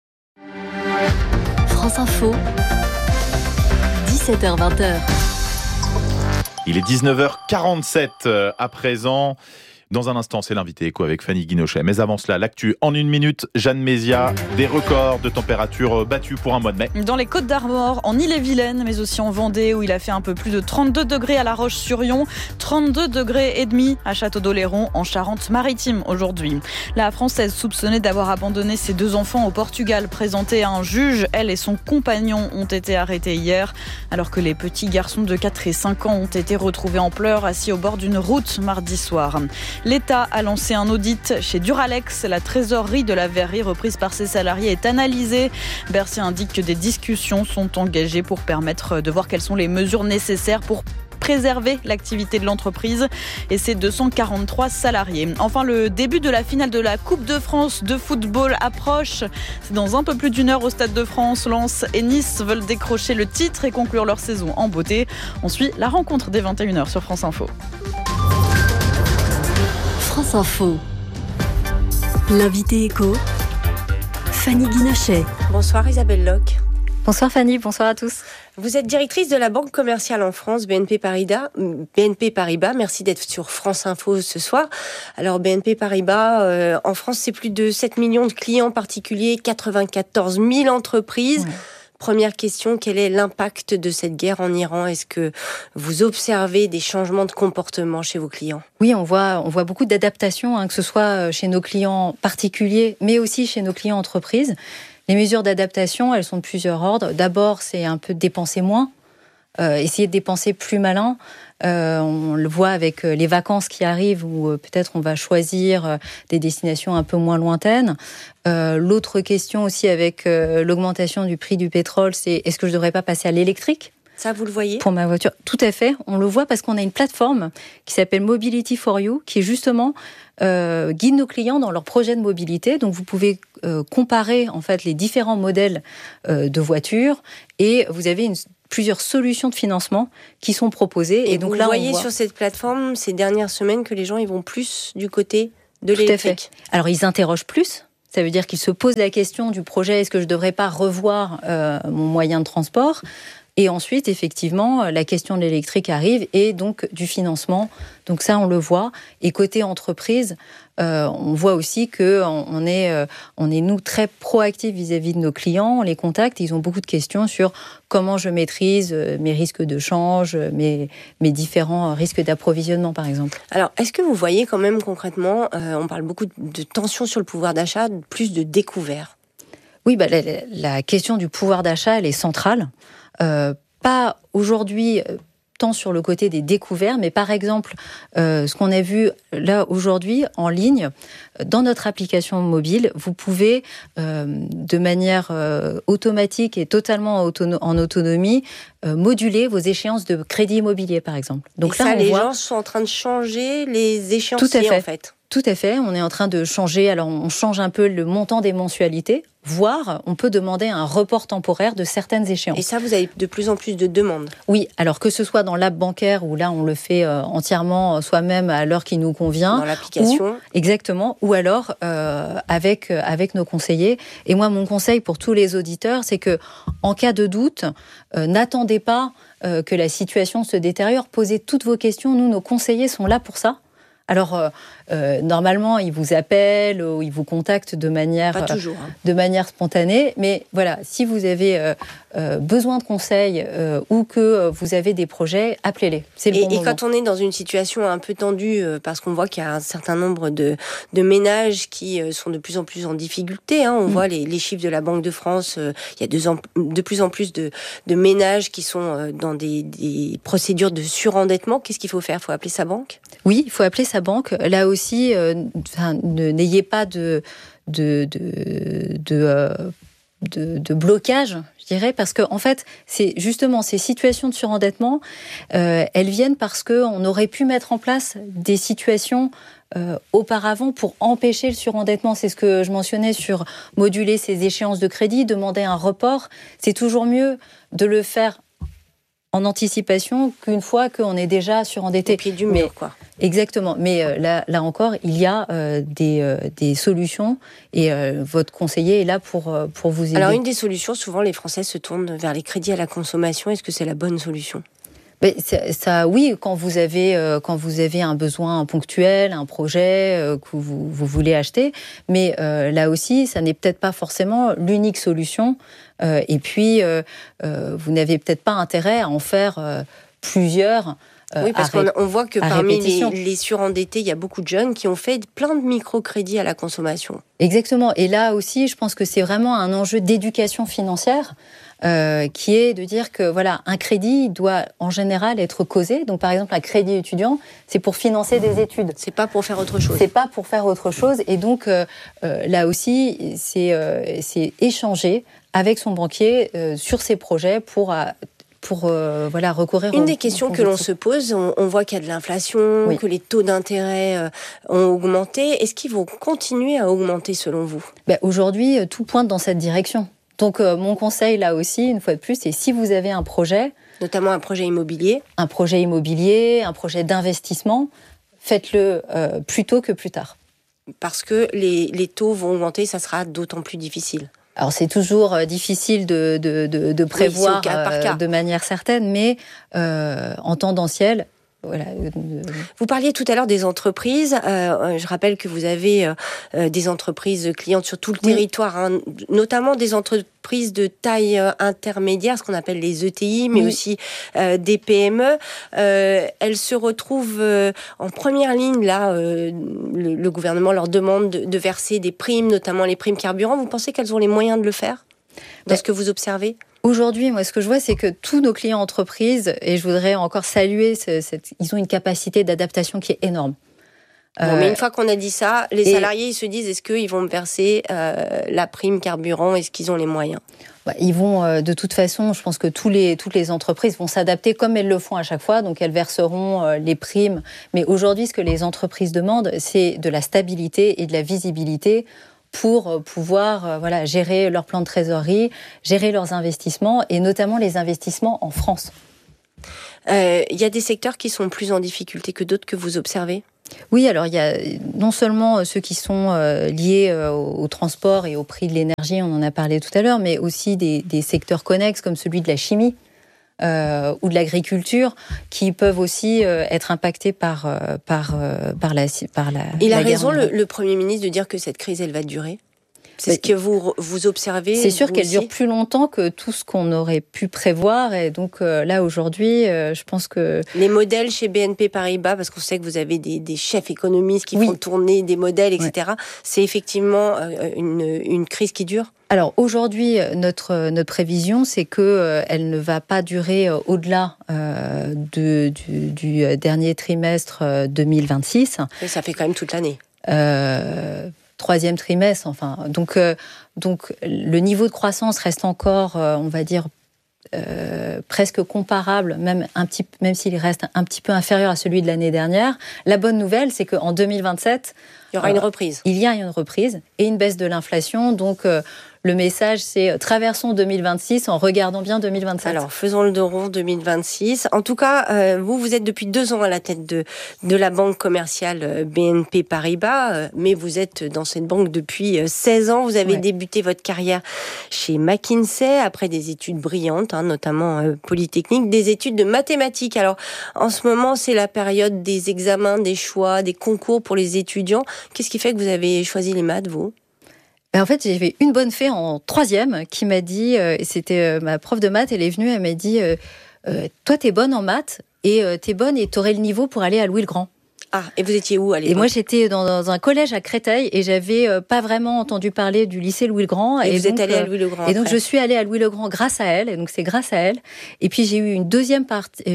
Speaker 3: France Info, 17h-20h.
Speaker 2: Il est 19h47 à présent. Dans un instant, c'est l'invité éco avec Fanny Guinochet. Mais avant cela, l'actu en une minute. Jeanne Mézia, des records de température battus pour un mois de mai.
Speaker 5: Dans les Côtes-d'Armor, en Ille-et-Vilaine, mais aussi en Vendée, où il a fait un peu plus de 32 degrés à La Roche-sur-Yon, 32 degrés et demi à Château-d'Oléron, en Charente-Maritime aujourd'hui. La Française soupçonnée d'avoir abandonné ses 2 enfants au Portugal, présentée à un juge, elle et son compagnon ont été arrêtés hier, alors que les petits garçons de 4 et 5 ans ont été retrouvés en pleurs, assis au bord d'une route mardi soir. L'État a lancé un audit chez Duralex. La trésorerie de la verrerie reprise par ses salariés est analysée. Bercy indique que des discussions sont engagées pour permettre de voir quelles sont les mesures nécessaires pour préserver l'activité de l'entreprise et ses 243 salariés. Enfin, le début de la finale de la Coupe de France de football approche. C'est dans un peu plus d'1 heure au Stade de France. Lens et Nice veulent décrocher le titre et conclure leur saison en beauté. On suit la rencontre dès 21h sur France Info.
Speaker 3: France Info. L'invité éco, Fanny Guinochet.
Speaker 11: Bonsoir Isabelle Locke.
Speaker 7: Bonsoir Fanny, bonsoir à tous.
Speaker 11: Vous êtes directrice de la banque commerciale en France, BNP Paribas. Merci d'être sur France Info ce soir. Alors BNP Paribas, en France, c'est plus de 7 millions de clients particuliers, 94 000 entreprises. Ouais. Première question, quel est l'impact de cette guerre en Iran ? Est-ce que vous observez des changements de comportement chez vos clients ?
Speaker 7: Oui, on voit beaucoup d'adaptations, que ce soit chez nos clients particuliers, mais aussi chez nos clients entreprises. Les mesures d'adaptation, elles sont de plusieurs ordres. D'abord, c'est un peu dépenser moins, essayer de dépenser plus malin. On le voit avec les vacances qui arrivent où peut-être on va choisir des destinations un peu moins lointaines. L'autre question aussi avec l'augmentation du prix du pétrole, c'est est-ce que je ne devrais pas passer à l'électrique ?
Speaker 11: Ça, vous le voyez ?
Speaker 12: Pour ma voiture, tout à fait. On le voit parce qu'on a une plateforme qui s'appelle Mobility for You, qui justement guide nos clients dans leur projet de mobilité. Donc, vous pouvez comparer en fait les différents modèles de voitures et vous avez plusieurs solutions de financement qui sont proposées.
Speaker 11: Et donc vous voyez sur cette plateforme ces dernières semaines que les gens ils vont plus du côté de l'électrique.
Speaker 12: Tout à fait. Alors, ils interrogent plus. Ça veut dire qu'ils se posent la question du projet, est-ce que je ne devrais pas revoir mon moyen de transport ? Et ensuite, effectivement, la question de l'électrique arrive et donc du financement. Donc ça, on le voit. Et côté entreprise, on voit aussi qu'on est, nous, très proactifs vis-à-vis de nos clients. On les contacte, ils ont beaucoup de questions sur comment je maîtrise mes risques de change, mes différents risques d'approvisionnement, par exemple.
Speaker 11: Alors, est-ce que vous voyez quand même concrètement, on parle beaucoup de tension sur le pouvoir d'achat, plus de découvert ?
Speaker 12: Oui, la question du pouvoir d'achat, elle est centrale. Pas aujourd'hui tant sur le côté des découvertes, mais par exemple, ce qu'on a vu là aujourd'hui en ligne, dans notre application mobile, vous pouvez de manière automatique et totalement en autonomie moduler vos échéances de crédit immobilier, par exemple.
Speaker 11: Donc et là, les gens sont en train de changer les échéanciers,
Speaker 12: tout à fait.
Speaker 11: En fait.
Speaker 12: Tout à fait, on est en train de changer, alors on change un peu le montant des mensualités, voire on peut demander un report temporaire de certaines échéances.
Speaker 11: Et ça, vous avez de plus en plus de demandes ?
Speaker 12: Oui, alors que ce soit dans l'app bancaire, où là on le fait entièrement soi-même à l'heure qui nous convient.
Speaker 11: Dans l'application.
Speaker 12: Exactement, ou alors avec nos conseillers. Et moi, mon conseil pour tous les auditeurs, c'est que en cas de doute, n'attendez pas que la situation se détériore, posez toutes vos questions, nous, nos conseillers sont là pour ça. Alors, normalement, ils vous appellent ou ils vous contactent de manière spontanée. Mais voilà, si vous avez besoin de conseils ou que vous avez des projets, appelez-les. C'est le bon moment.
Speaker 11: Et quand on est dans une situation un peu tendue, parce qu'on voit qu'il y a un certain nombre de ménages qui sont de plus en plus en difficulté, on voit les chiffres de la Banque de France, il y a de plus en plus de ménages qui sont dans des procédures de surendettement. Qu'est-ce qu'il faut faire ? Il faut appeler sa banque ?
Speaker 12: Oui, il faut appeler sa banque. Là aussi, n'ayez pas de blocage, je dirais, parce que en fait, c'est justement ces situations de surendettement, elles viennent parce qu'on aurait pu mettre en place des situations auparavant pour empêcher le surendettement. C'est ce que je mentionnais sur moduler ces échéances de crédit, demander un report. C'est toujours mieux de le faire en anticipation qu'une fois qu'on est déjà surendetté.
Speaker 11: Au pied du mur, quoi.
Speaker 12: Exactement. Mais là encore, il y a des solutions et votre conseiller est là pour vous aider.
Speaker 11: Alors, une des solutions, souvent, les Français se tournent vers les crédits à la consommation. Est-ce que c'est la bonne solution ?
Speaker 12: Mais ça, oui, quand vous avez un besoin ponctuel, un projet que vous voulez acheter, mais là aussi, ça n'est peut-être pas forcément l'unique solution. Et puis, vous n'avez peut-être pas intérêt à en faire plusieurs.
Speaker 11: Oui, parce qu'on voit que parmi les surendettés, il y a beaucoup de jeunes qui ont fait plein de microcrédits à la consommation.
Speaker 12: Exactement. Et là aussi, je pense que c'est vraiment un enjeu d'éducation financière. Qui est de dire que voilà, un crédit doit en général être causé. Donc par exemple, un crédit étudiant, c'est pour financer des études.
Speaker 11: C'est pas pour faire autre chose.
Speaker 12: C'est pas pour faire autre chose. Et donc là aussi, c'est échanger avec son banquier sur ses projets pour recourir.
Speaker 11: Une des questions que l'on se pose, on voit qu'il y a de l'inflation, que les taux d'intérêt ont augmenté. Est-ce qu'ils vont continuer à augmenter selon vous ?
Speaker 12: Aujourd'hui, tout pointe dans cette direction. Donc, mon conseil, là aussi, une fois de plus, c'est si vous avez un projet...
Speaker 11: Notamment un projet immobilier.
Speaker 12: Un projet d'investissement, faites-le plus tôt que plus tard.
Speaker 11: Parce que les taux vont augmenter, ça sera d'autant plus difficile.
Speaker 12: Alors, c'est toujours difficile de prévoir
Speaker 11: cas par cas.
Speaker 12: De manière certaine, mais en tendanciel... Voilà.
Speaker 11: Vous parliez tout à l'heure des entreprises. Je rappelle que vous avez des entreprises clientes sur tout le territoire, notamment des entreprises de taille intermédiaire, ce qu'on appelle les ETI, mais aussi des PME. Elles se retrouvent en première ligne. Là, le gouvernement leur demande de verser des primes, notamment les primes carburant. Vous pensez qu'elles ont les moyens de le faire dans ce que vous observez ?
Speaker 12: Aujourd'hui, moi, ce que je vois, c'est que tous nos clients entreprises, et je voudrais encore saluer, ils ont une capacité d'adaptation qui est énorme.
Speaker 11: Bon, mais une fois qu'on a dit ça, les salariés ils se disent est-ce qu'ils vont me verser la prime carburant, est-ce qu'ils ont les moyens ?
Speaker 12: Ils vont, de toute façon, je pense que toutes les entreprises vont s'adapter comme elles le font à chaque fois, donc elles verseront les primes. Mais aujourd'hui, ce que les entreprises demandent, c'est de la stabilité et de la visibilité pour pouvoir gérer leur plan de trésorerie, gérer leurs investissements, et notamment les investissements en France.
Speaker 11: Il y a des secteurs qui sont plus en difficulté que d'autres que vous observez ?
Speaker 12: Oui, alors il y a non seulement ceux qui sont liés au transport et au prix de l'énergie, on en a parlé tout à l'heure, mais aussi des secteurs connexes comme celui de la chimie ou de l'agriculture qui peuvent aussi être impactés par la
Speaker 11: Il a
Speaker 12: la
Speaker 11: raison,
Speaker 12: guerre.
Speaker 11: le Premier ministre, de dire que cette crise, elle va durer ? C'est ce que vous observez.
Speaker 12: C'est sûr qu'elle dure plus longtemps que tout ce qu'on aurait pu prévoir. Et donc là, aujourd'hui, je pense que...
Speaker 11: Les modèles chez BNP Paribas, parce qu'on sait que vous avez des chefs économistes qui font tourner des modèles, etc. C'est effectivement une crise qui dure ?
Speaker 12: Alors aujourd'hui, notre prévision, c'est qu'elle ne va pas durer au-delà du dernier trimestre 2026.
Speaker 11: Et ça fait quand même toute l'année.
Speaker 12: Troisième trimestre, enfin. Donc le niveau de croissance reste encore, on va dire, presque comparable, même s'il reste un petit peu inférieur à celui de l'année dernière. La bonne nouvelle, c'est qu'en 2027...
Speaker 11: Il y aura une reprise.
Speaker 12: Il y a une reprise et une baisse de l'inflation. Donc, le message, c'est traversons 2026 en regardant bien 2027.
Speaker 11: Alors, faisons le dos rond 2026. En tout cas, vous êtes depuis 2 ans à la tête de la banque commerciale BNP Paribas, mais vous êtes dans cette banque depuis 16 ans. Vous avez débuté votre carrière chez McKinsey après des études brillantes, notamment polytechniques, des études de mathématiques. Alors, en ce moment, c'est la période des examens, des choix, des concours pour les étudiants. Qu'est-ce qui fait que vous avez choisi les maths, vous ?
Speaker 12: En fait, j'ai fait une bonne fée en 3e qui m'a dit, c'était ma prof de maths, elle est venue, elle m'a dit toi, t'es bonne en maths et t'es bonne et t'aurais le niveau pour aller à Louis-le-Grand.
Speaker 11: Ah, et vous étiez où à l'époque ?
Speaker 12: Et moi, j'étais dans un collège à Créteil et j'avais pas vraiment entendu parler du lycée Louis-le-Grand.
Speaker 11: Et vous êtes allée à Louis-le-Grand.
Speaker 12: Et donc, je suis allée à Louis-le-Grand grâce à elle. Et donc, c'est grâce à elle. Et puis, j'ai eu une deuxième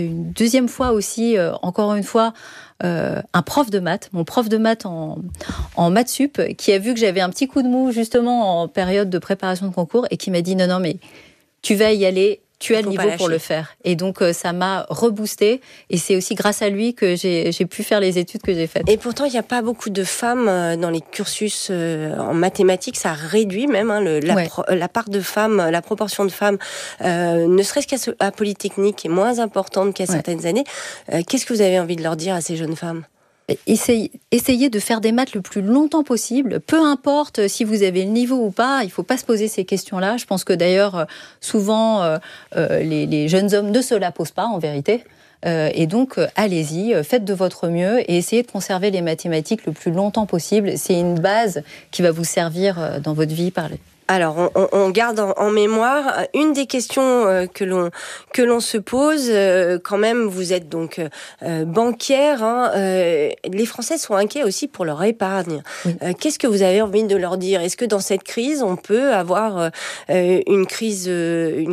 Speaker 12: fois aussi, encore une fois, un prof de maths, mon prof de maths en maths sup, qui a vu que j'avais un petit coup de mou justement en période de préparation de concours et qui m'a dit non, mais tu vas y aller. Tu as le niveau pour le faire. Et donc, ça m'a reboosté. Et c'est aussi grâce à lui que j'ai pu faire les études que j'ai faites.
Speaker 11: Et pourtant, il n'y a pas beaucoup de femmes dans les cursus en mathématiques. Ça réduit même la part de femmes, la proportion de femmes, ne serait-ce qu'à Polytechnique, est moins importante qu'à certaines années. Qu'est-ce que vous avez envie de leur dire à ces jeunes femmes ?
Speaker 12: Essayez de faire des maths le plus longtemps possible. Peu importe si vous avez le niveau ou pas, il ne faut pas se poser ces questions-là. Je pense que d'ailleurs, souvent, les jeunes hommes ne se la posent pas, en vérité. Et donc, allez-y, faites de votre mieux et essayez de conserver les mathématiques le plus longtemps possible. C'est une base qui va vous servir dans votre vie.
Speaker 11: Alors, on garde en mémoire une des questions que l'on se pose. Quand même, vous êtes donc banquière. Les Français sont inquiets aussi pour leur épargne. Oui. Qu'est-ce que vous avez envie de leur dire ? Est-ce que dans cette crise, on peut avoir une crise bancaire ?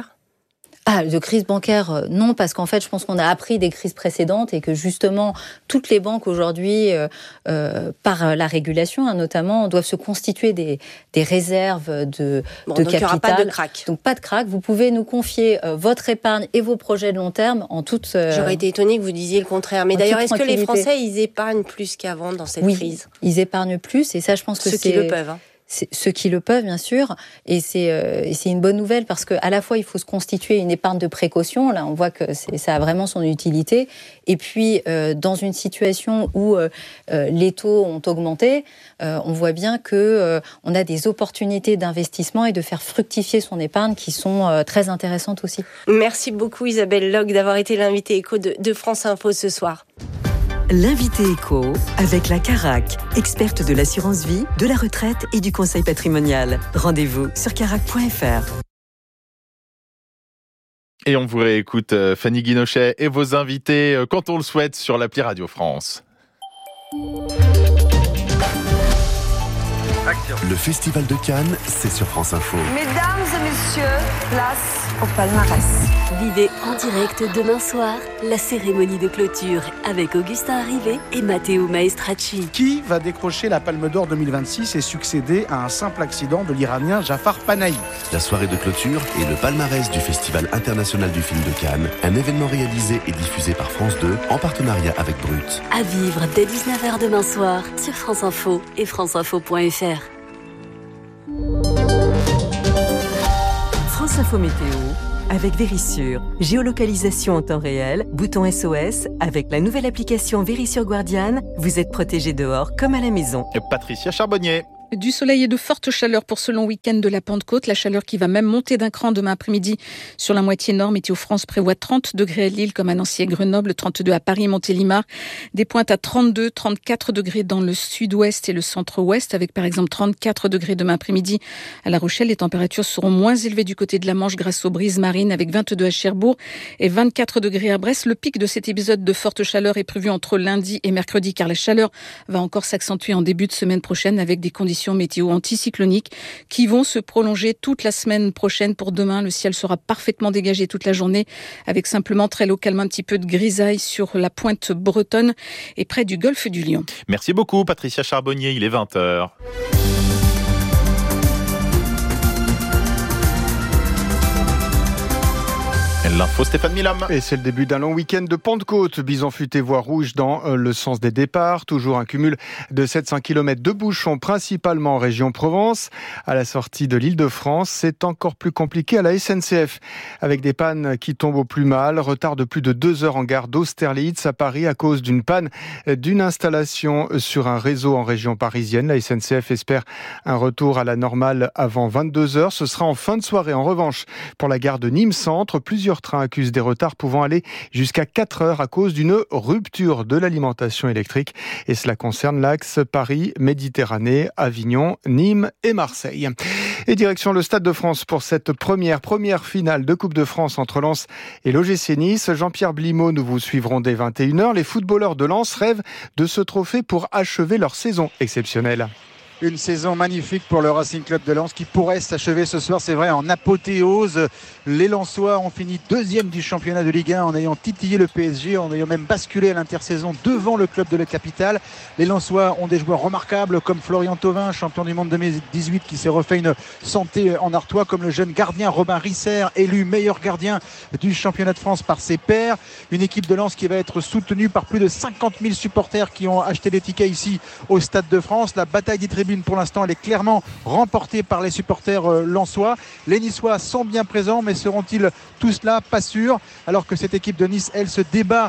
Speaker 12: De crise bancaire, non, parce qu'en fait, je pense qu'on a appris des crises précédentes et que justement, toutes les banques aujourd'hui, par la régulation notamment, doivent se constituer des réserves de capital.
Speaker 11: Donc, il n'y aura pas de crack.
Speaker 12: Donc, pas de crack. Vous pouvez nous confier votre épargne et vos projets de long terme en toute...
Speaker 11: J'aurais été étonnée que vous disiez le contraire. Mais d'ailleurs, est-ce que les Français, ils épargnent plus qu'avant dans cette crise ?
Speaker 12: Oui, ils épargnent plus et ça, je pense que
Speaker 11: Ceux qui le peuvent,
Speaker 12: C'est ceux qui le peuvent, bien sûr, et c'est une bonne nouvelle parce qu'à la fois, il faut se constituer une épargne de précaution, là on voit que ça a vraiment son utilité, et puis dans une situation où les taux ont augmenté, on voit bien qu'on a des opportunités d'investissement et de faire fructifier son épargne qui sont très intéressantes aussi.
Speaker 11: Merci beaucoup Isabelle Log d'avoir été l'invitée éco de France Info ce soir.
Speaker 3: L'invité éco avec la Carac, experte de l'assurance vie, de la retraite et du conseil patrimonial. Rendez-vous sur carac.fr.
Speaker 2: Et on vous réécoute Fanny Guinochet et vos invités quand on le souhaite sur l'appli Radio France.
Speaker 6: Action.
Speaker 13: Le Festival de Cannes, c'est sur France Info.
Speaker 14: Mesdames et messieurs, place au palmarès.
Speaker 15: Vivez en direct demain soir la cérémonie de clôture avec Augustin Arrivé et Matteo Maestracci.
Speaker 16: Qui va décrocher la Palme d'Or 2026 et succéder à un simple accident de l'Iranien Jafar Panahi?
Speaker 13: La soirée de clôture et le palmarès du Festival international du film de Cannes, un événement réalisé et diffusé par France 2 en partenariat avec Brut.
Speaker 15: À vivre dès 19h demain soir sur France Info et franceinfo.fr.
Speaker 3: France Info Météo avec Vérissure. Géolocalisation en temps réel, bouton SOS. Avec la nouvelle application Vérissure Guardiane, vous êtes protégé dehors comme à la maison.
Speaker 2: Patricia Charbonnier.
Speaker 4: Du soleil et de fortes chaleurs pour ce long week-end de la Pentecôte. La chaleur qui va même monter d'un cran demain après-midi sur la moitié nord. Météo France prévoit 30 degrés à Lille comme à Nancy et Grenoble, 32 à Paris et Montélimar. Des pointes à 32, 34 degrés dans le sud-ouest et le centre-ouest, avec par exemple 34 degrés demain après-midi à La Rochelle. Les températures seront moins élevées du côté de la Manche grâce aux brises marines, avec 22 à Cherbourg et 24 degrés à Brest. Le pic de cet épisode de forte chaleur est prévu entre lundi et mercredi, car la chaleur va encore s'accentuer en début de semaine prochaine avec des conditions météo anticycloniques qui vont se prolonger toute la semaine prochaine. Pour demain, le ciel sera parfaitement dégagé toute la journée avec simplement très localement un petit peu de grisaille sur la pointe bretonne et près du golfe du Lion.
Speaker 2: Merci beaucoup Patricia Charbonnier, il est 20h. L'info Stéphane Milam.
Speaker 17: Et c'est le début d'un long week-end de Pentecôte. Bison futé voie rouge dans le sens des départs. Toujours un cumul de 700 km de bouchons, principalement en région Provence. À la sortie de l'Île-de-France, c'est encore plus compliqué à la SNCF. Avec des pannes qui tombent au plus mal. Retard de plus de 2 heures en gare d'Austerlitz à Paris à cause d'une panne d'une installation sur un réseau en région parisienne. La SNCF espère un retour à la normale avant 22 heures. Ce sera en fin de soirée. En revanche, pour la gare de Nîmes Centre, plusieurs trains accusent des retards pouvant aller jusqu'à 4 heures à cause d'une rupture de l'alimentation électrique. Et cela concerne l'axe Paris, Méditerranée, Avignon, Nîmes et Marseille. Et direction le Stade de France pour cette première finale de Coupe de France entre Lens et l'OGC Nice. Jean-Pierre Blimaud, nous vous suivrons dès 21h. Les footballeurs de Lens rêvent de ce trophée pour achever leur saison exceptionnelle.
Speaker 18: Une saison magnifique pour le Racing Club de Lens qui pourrait s'achever ce soir, c'est vrai, en apothéose. Les Lensois ont fini 2e du championnat de Ligue 1 en ayant titillé le PSG, en ayant même basculé à l'intersaison devant le club de la capitale. Les Lensois ont des joueurs remarquables comme Florian Thauvin, champion du monde 2018 qui s'est refait une santé en Artois, comme le jeune gardien Robin Risser, élu meilleur gardien du championnat de France par ses pairs. Une équipe de Lens qui va être soutenue par plus de 50 000 supporters qui ont acheté des tickets ici au Stade de France. La bataille des tribunes pour l'instant, elle est clairement remportée par les supporters lensois. Les Niçois sont bien présents, mais seront-ils tous là? Pas sûr. Alors que cette équipe de Nice, elle se débat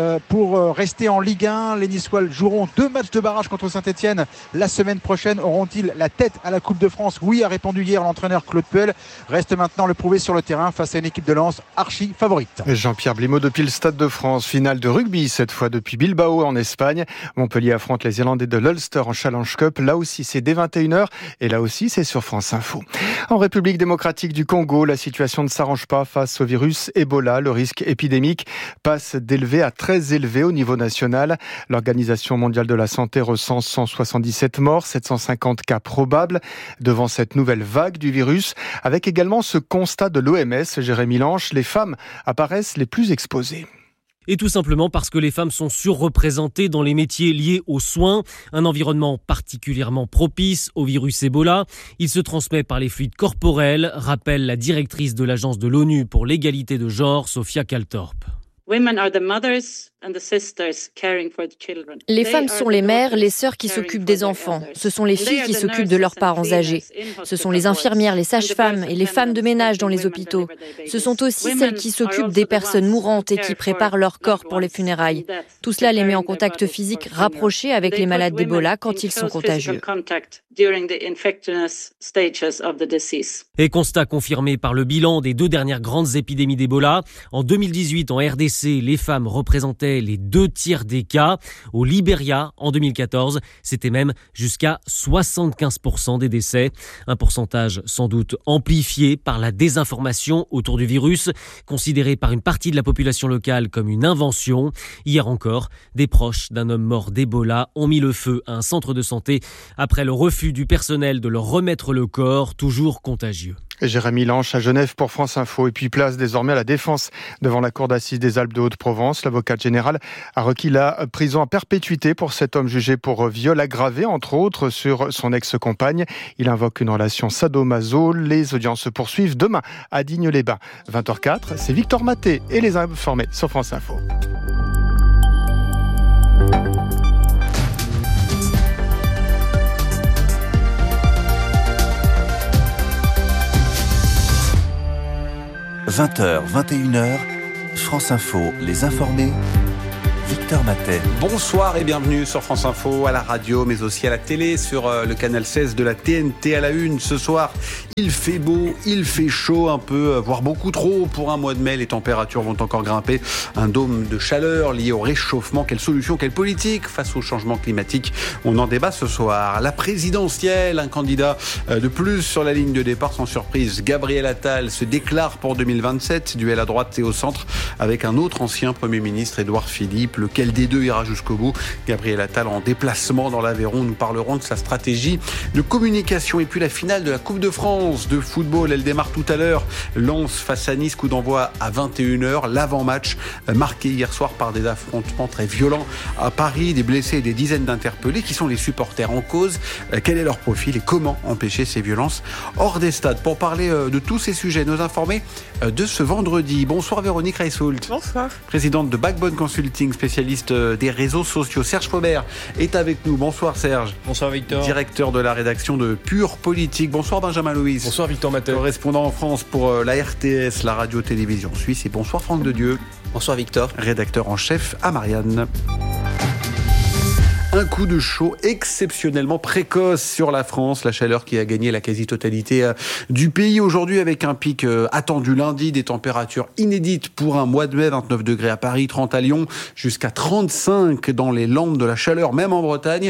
Speaker 18: pour rester en Ligue 1. Les Niçois joueront 2 matchs de barrage contre Saint-Etienne la semaine prochaine. Auront-ils la tête à la Coupe de France? Oui, a répondu hier l'entraîneur Claude Puel. Reste maintenant le prouver sur le terrain face à une équipe de Lens archi favorite.
Speaker 17: Jean-Pierre Blimaud depuis le Stade de France. Finale de rugby, cette fois depuis Bilbao en Espagne. Montpellier affronte les Irlandais de l'Ulster en Challenge Cup. Là aussi, c'est dès 21h et là aussi, c'est sur France Info. En République démocratique du Congo, la situation ne s'arrange pas face au virus Ebola. Le risque épidémique passe d'élevé à très élevé au niveau national. L'Organisation mondiale de la santé recense 177 morts, 750 cas probables devant cette nouvelle vague du virus, avec également ce constat de l'OMS, Jérémy Lanche, les femmes apparaissent les plus exposées.
Speaker 19: Et tout simplement parce que les femmes sont surreprésentées dans les métiers liés aux soins, un environnement particulièrement propice au virus Ebola. Il se transmet par les fluides corporels, rappelle la directrice de l'Agence de l'ONU pour l'égalité de genre, Sophia Kaltorp.
Speaker 20: Les femmes sont les mères, les sœurs qui s'occupent des enfants. Ce sont les filles qui s'occupent de leurs parents âgés. Ce sont les infirmières, les sages-femmes et les femmes de ménage dans les hôpitaux. Ce sont aussi celles qui s'occupent des personnes mourantes et qui préparent leur corps pour les funérailles. Tout cela les met en contact physique rapproché avec les malades d'Ebola quand ils sont contagieux.
Speaker 19: Et constat confirmé par le bilan des 2 dernières grandes épidémies d'Ebola. En 2018, en RDC, RDC, les femmes représentaient les 2/3 des cas. Au Libéria, en 2014, c'était même jusqu'à 75% des décès. Un pourcentage sans doute amplifié par la désinformation autour du virus, considéré par une partie de la population locale comme une invention. Hier encore, des proches d'un homme mort d'Ebola ont mis le feu à un centre de santé après le refus du personnel de leur remettre le corps, toujours contagieux.
Speaker 17: Et Jérémy Lanche à Genève pour France Info. Et puis place désormais à la défense devant la cour d'assises des Alpes de Haute-Provence. L'avocat général a requis la prison à perpétuité pour cet homme jugé pour viol aggravé, entre autres, sur son ex-compagne. Il invoque une relation sadomaso. Les audiences se poursuivent demain à Digne-les-Bains. 20h04, c'est Victor Maté et les informés sur France Info. «
Speaker 13: 20h, 21h, France Info, les informés, Victor Matet.
Speaker 21: Bonsoir et bienvenue sur France Info, à la radio, mais aussi à la télé, sur le canal 16 de la TNT à la une. Ce soir, il fait beau, il fait chaud un peu, voire beaucoup trop pour un mois de mai. Les températures vont encore grimper. Un dôme de chaleur lié au réchauffement. Quelle solution, quelle politique face au changement climatique? On en débat ce soir. La présidentielle, un candidat de plus sur la ligne de départ. Sans surprise, Gabriel Attal se déclare pour 2027. Duel à droite et au centre avec un autre ancien Premier ministre, Édouard Philippe. Lequel des deux ira jusqu'au bout? Gabriel Attal en déplacement dans l'Aveyron. Nous parlerons de sa stratégie de communication. Et puis la finale de la Coupe de France de football, elle démarre tout à l'heure. Lens face à Nice, coup d'envoi à 21h. L'avant-match marqué hier soir par des affrontements très violents à Paris. Des blessés et des dizaines d'interpellés. Qui sont les supporters en cause? Quel est leur profil et comment empêcher ces violences hors des stades? Pour parler de tous ces sujets, nos informés de ce vendredi. Bonsoir Véronique Reissoult.
Speaker 22: Bonsoir.
Speaker 21: Présidente de Backbone Consulting, spécialiste des réseaux sociaux. Serge Faubert est avec nous. Bonsoir Serge.
Speaker 23: Bonsoir Victor.
Speaker 21: Directeur de la rédaction de Pure Politique. Bonsoir Benjamin Louis.
Speaker 23: Bonsoir Victor Matet.
Speaker 21: Correspondant en France pour la RTS, la radio-télévision suisse. Et bonsoir Franck Dedieu.
Speaker 24: Bonsoir Victor.
Speaker 21: Rédacteur en chef à Marianne. Un coup de chaud exceptionnellement précoce sur la France. La chaleur qui a gagné la quasi-totalité du pays aujourd'hui avec un pic attendu lundi. Des températures inédites pour un mois de mai. 29 degrés à Paris, 30 à Lyon, jusqu'à 35 dans les Landes de la Chaleur, même en Bretagne.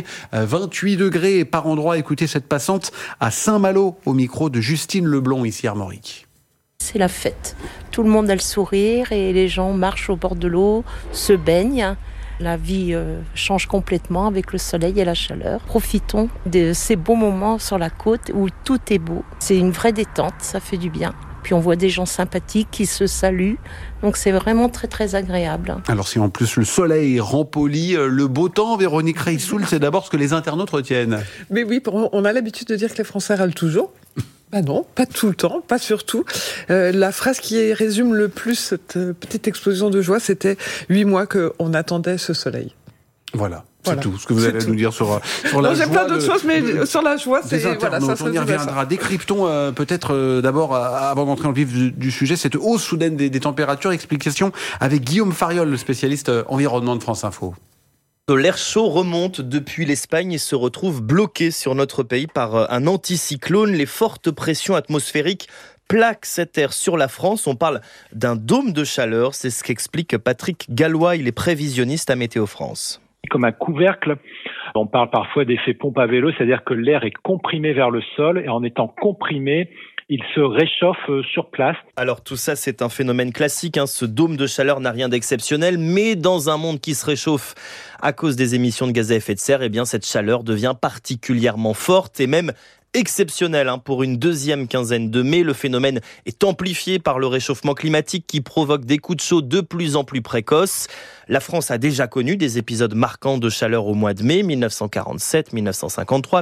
Speaker 21: 28 degrés par endroit. Écoutez cette passante à Saint-Malo au micro de Justine Leblond ici à Armorique.
Speaker 25: C'est la fête. Tout le monde a le sourire et les gens marchent au bord de l'eau, se baignent. La vie change complètement avec le soleil et la chaleur. Profitons de ces beaux moments sur la côte où tout est beau. C'est une vraie détente, ça fait du bien. Puis on voit des gens sympathiques qui se saluent. Donc c'est vraiment très très agréable.
Speaker 21: Alors si en plus le soleil rend poli, le beau temps, Véronique Reissoult, c'est d'abord ce que les internautes retiennent.
Speaker 22: Mais oui, on a l'habitude de dire que les Français râlent toujours. Bah non, pas tout le temps, pas surtout. La phrase qui résume le plus cette petite explosion de joie, c'était 8 mois qu'on attendait ce soleil.
Speaker 21: Voilà. C'est tout ce que vous allez nous dire sur la joie.
Speaker 22: J'ai plein d'autres choses, mais sur la joie, c'est
Speaker 21: voilà, ça on y reviendra. Décryptons peut-être d'abord, avant d'entrer dans le vif du sujet, cette hausse soudaine des températures. Explication avec Guillaume Fariol, le spécialiste environnement de France Info.
Speaker 26: L'air chaud remonte depuis l'Espagne et se retrouve bloqué sur notre pays par un anticyclone. Les fortes pressions atmosphériques plaquent cet air sur la France. On parle d'un dôme de chaleur. C'est ce qu'explique Patrick Gallois. Il est prévisionniste à Météo France.
Speaker 27: Comme un couvercle, on parle parfois d'effet pompe à vélo, c'est-à-dire que l'air est comprimé vers le sol et en étant comprimé, il se réchauffe sur place.
Speaker 26: Alors tout ça, c'est un phénomène classique. Ce dôme de chaleur n'a rien d'exceptionnel, mais dans un monde qui se réchauffe à cause des émissions de gaz à effet de serre, cette chaleur devient particulièrement forte et même exceptionnelle. Pour une deuxième quinzaine de mai, le phénomène est amplifié par le réchauffement climatique qui provoque des coups de chaud de plus en plus précoces. La France a déjà connu des épisodes marquants de chaleur au mois de mai, 1947, 1953,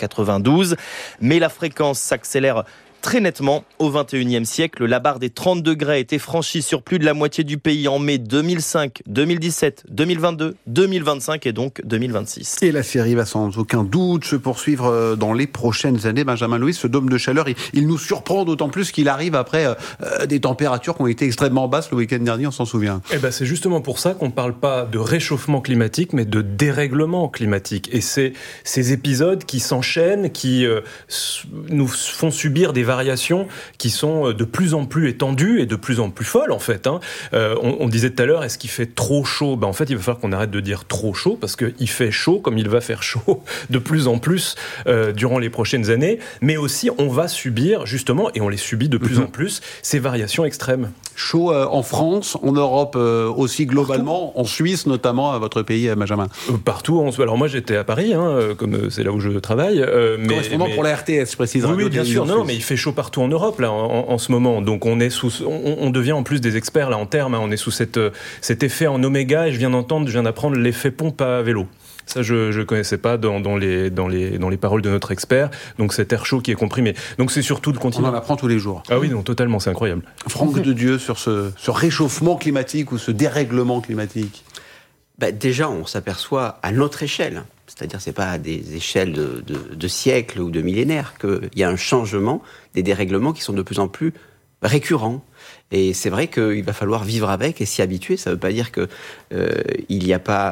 Speaker 26: 1992, mais la fréquence s'accélère très nettement. Au XXIe siècle, la barre des 30 degrés a été franchie sur plus de la moitié du pays en mai 2005, 2017, 2022, 2025 et donc 2026.
Speaker 21: Et la série va sans aucun doute se poursuivre dans les prochaines années. Benjamin Louis, ce dôme de chaleur, il nous surprend d'autant plus qu'il arrive après des températures qui ont été extrêmement basses le week-end dernier, on s'en souvient.
Speaker 23: C'est justement pour ça qu'on ne parle pas de réchauffement climatique, mais de dérèglement climatique. Et c'est ces épisodes qui s'enchaînent, qui nous font subir des variations qui sont de plus en plus étendues et de plus en plus folles en fait. On disait tout à l'heure, est-ce qu'il fait trop chaud ? En fait, il va falloir qu'on arrête de dire trop chaud parce qu'il fait chaud comme il va faire chaud de plus en plus durant les prochaines années. Mais aussi, on va subir justement, et on les subit de plus en plus, ces variations extrêmes.
Speaker 21: Chaud en France, en Europe aussi globalement, partout. En Suisse notamment, à votre pays, Benjamin.
Speaker 23: Partout. Alors moi, j'étais à Paris, comme c'est là où je travaille.
Speaker 21: Correspondant pour la RTS, je précise.
Speaker 23: Oui, bien sûr. Non, mais il fait chaud partout en Europe là, en ce moment. Donc on devient en plus des experts là en termes. On est sous cet effet en oméga. Et je viens d'apprendre l'effet pompe à vélo. Ça, je connaissais pas dans les paroles de notre expert. Donc cet air chaud qui est comprimé. Donc c'est surtout le continent.
Speaker 21: On en apprend tous les jours.
Speaker 23: Ah oui, non, totalement, c'est incroyable.
Speaker 21: Franck de Dieu sur ce réchauffement climatique ou ce dérèglement climatique.
Speaker 1: Déjà, on s'aperçoit à notre échelle, c'est-à-dire c'est pas à des échelles de siècles ou de millénaires, qu'il y a un changement, des dérèglements qui sont de plus en plus récurrents. Et c'est vrai qu'il va falloir vivre avec et s'y habituer. Ça ne veut pas dire que il n'y a pas,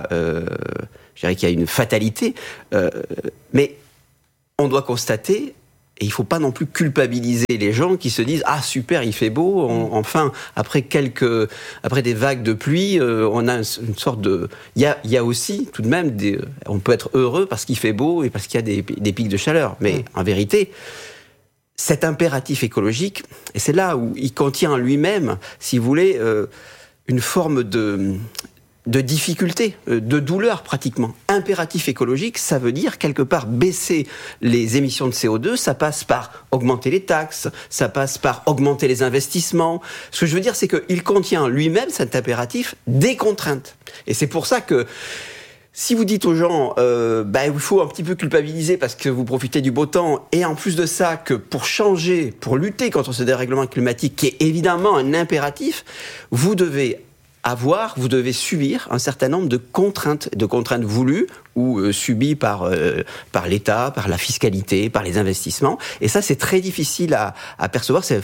Speaker 1: je dirais qu'il y a une fatalité, mais on doit constater. Et il ne faut pas non plus culpabiliser les gens qui se disent « Ah, super, il fait beau, enfin, après des vagues de pluie, on a une sorte de... » Il y a aussi, tout de même, on peut être heureux parce qu'il fait beau et parce qu'il y a des pics de chaleur. Mais en vérité, cet impératif écologique, et c'est là où il contient en lui-même, si vous voulez, une forme de difficulté, de douleur pratiquement. Impératif écologique, ça veut dire quelque part baisser les émissions de CO2, ça passe par augmenter les taxes, ça passe par augmenter les investissements. Ce que je veux dire, c'est qu'il contient lui-même, cet impératif, des contraintes. Et c'est pour ça que si vous dites aux gens, il faut un petit peu culpabiliser parce que vous profitez du beau temps, et en plus de ça, que pour lutter contre ce dérèglement climatique, qui est évidemment un impératif, vous devez subir un certain nombre de contraintes voulues ou subies par l'État, par la fiscalité, par les investissements. Et ça, c'est très difficile à percevoir, cette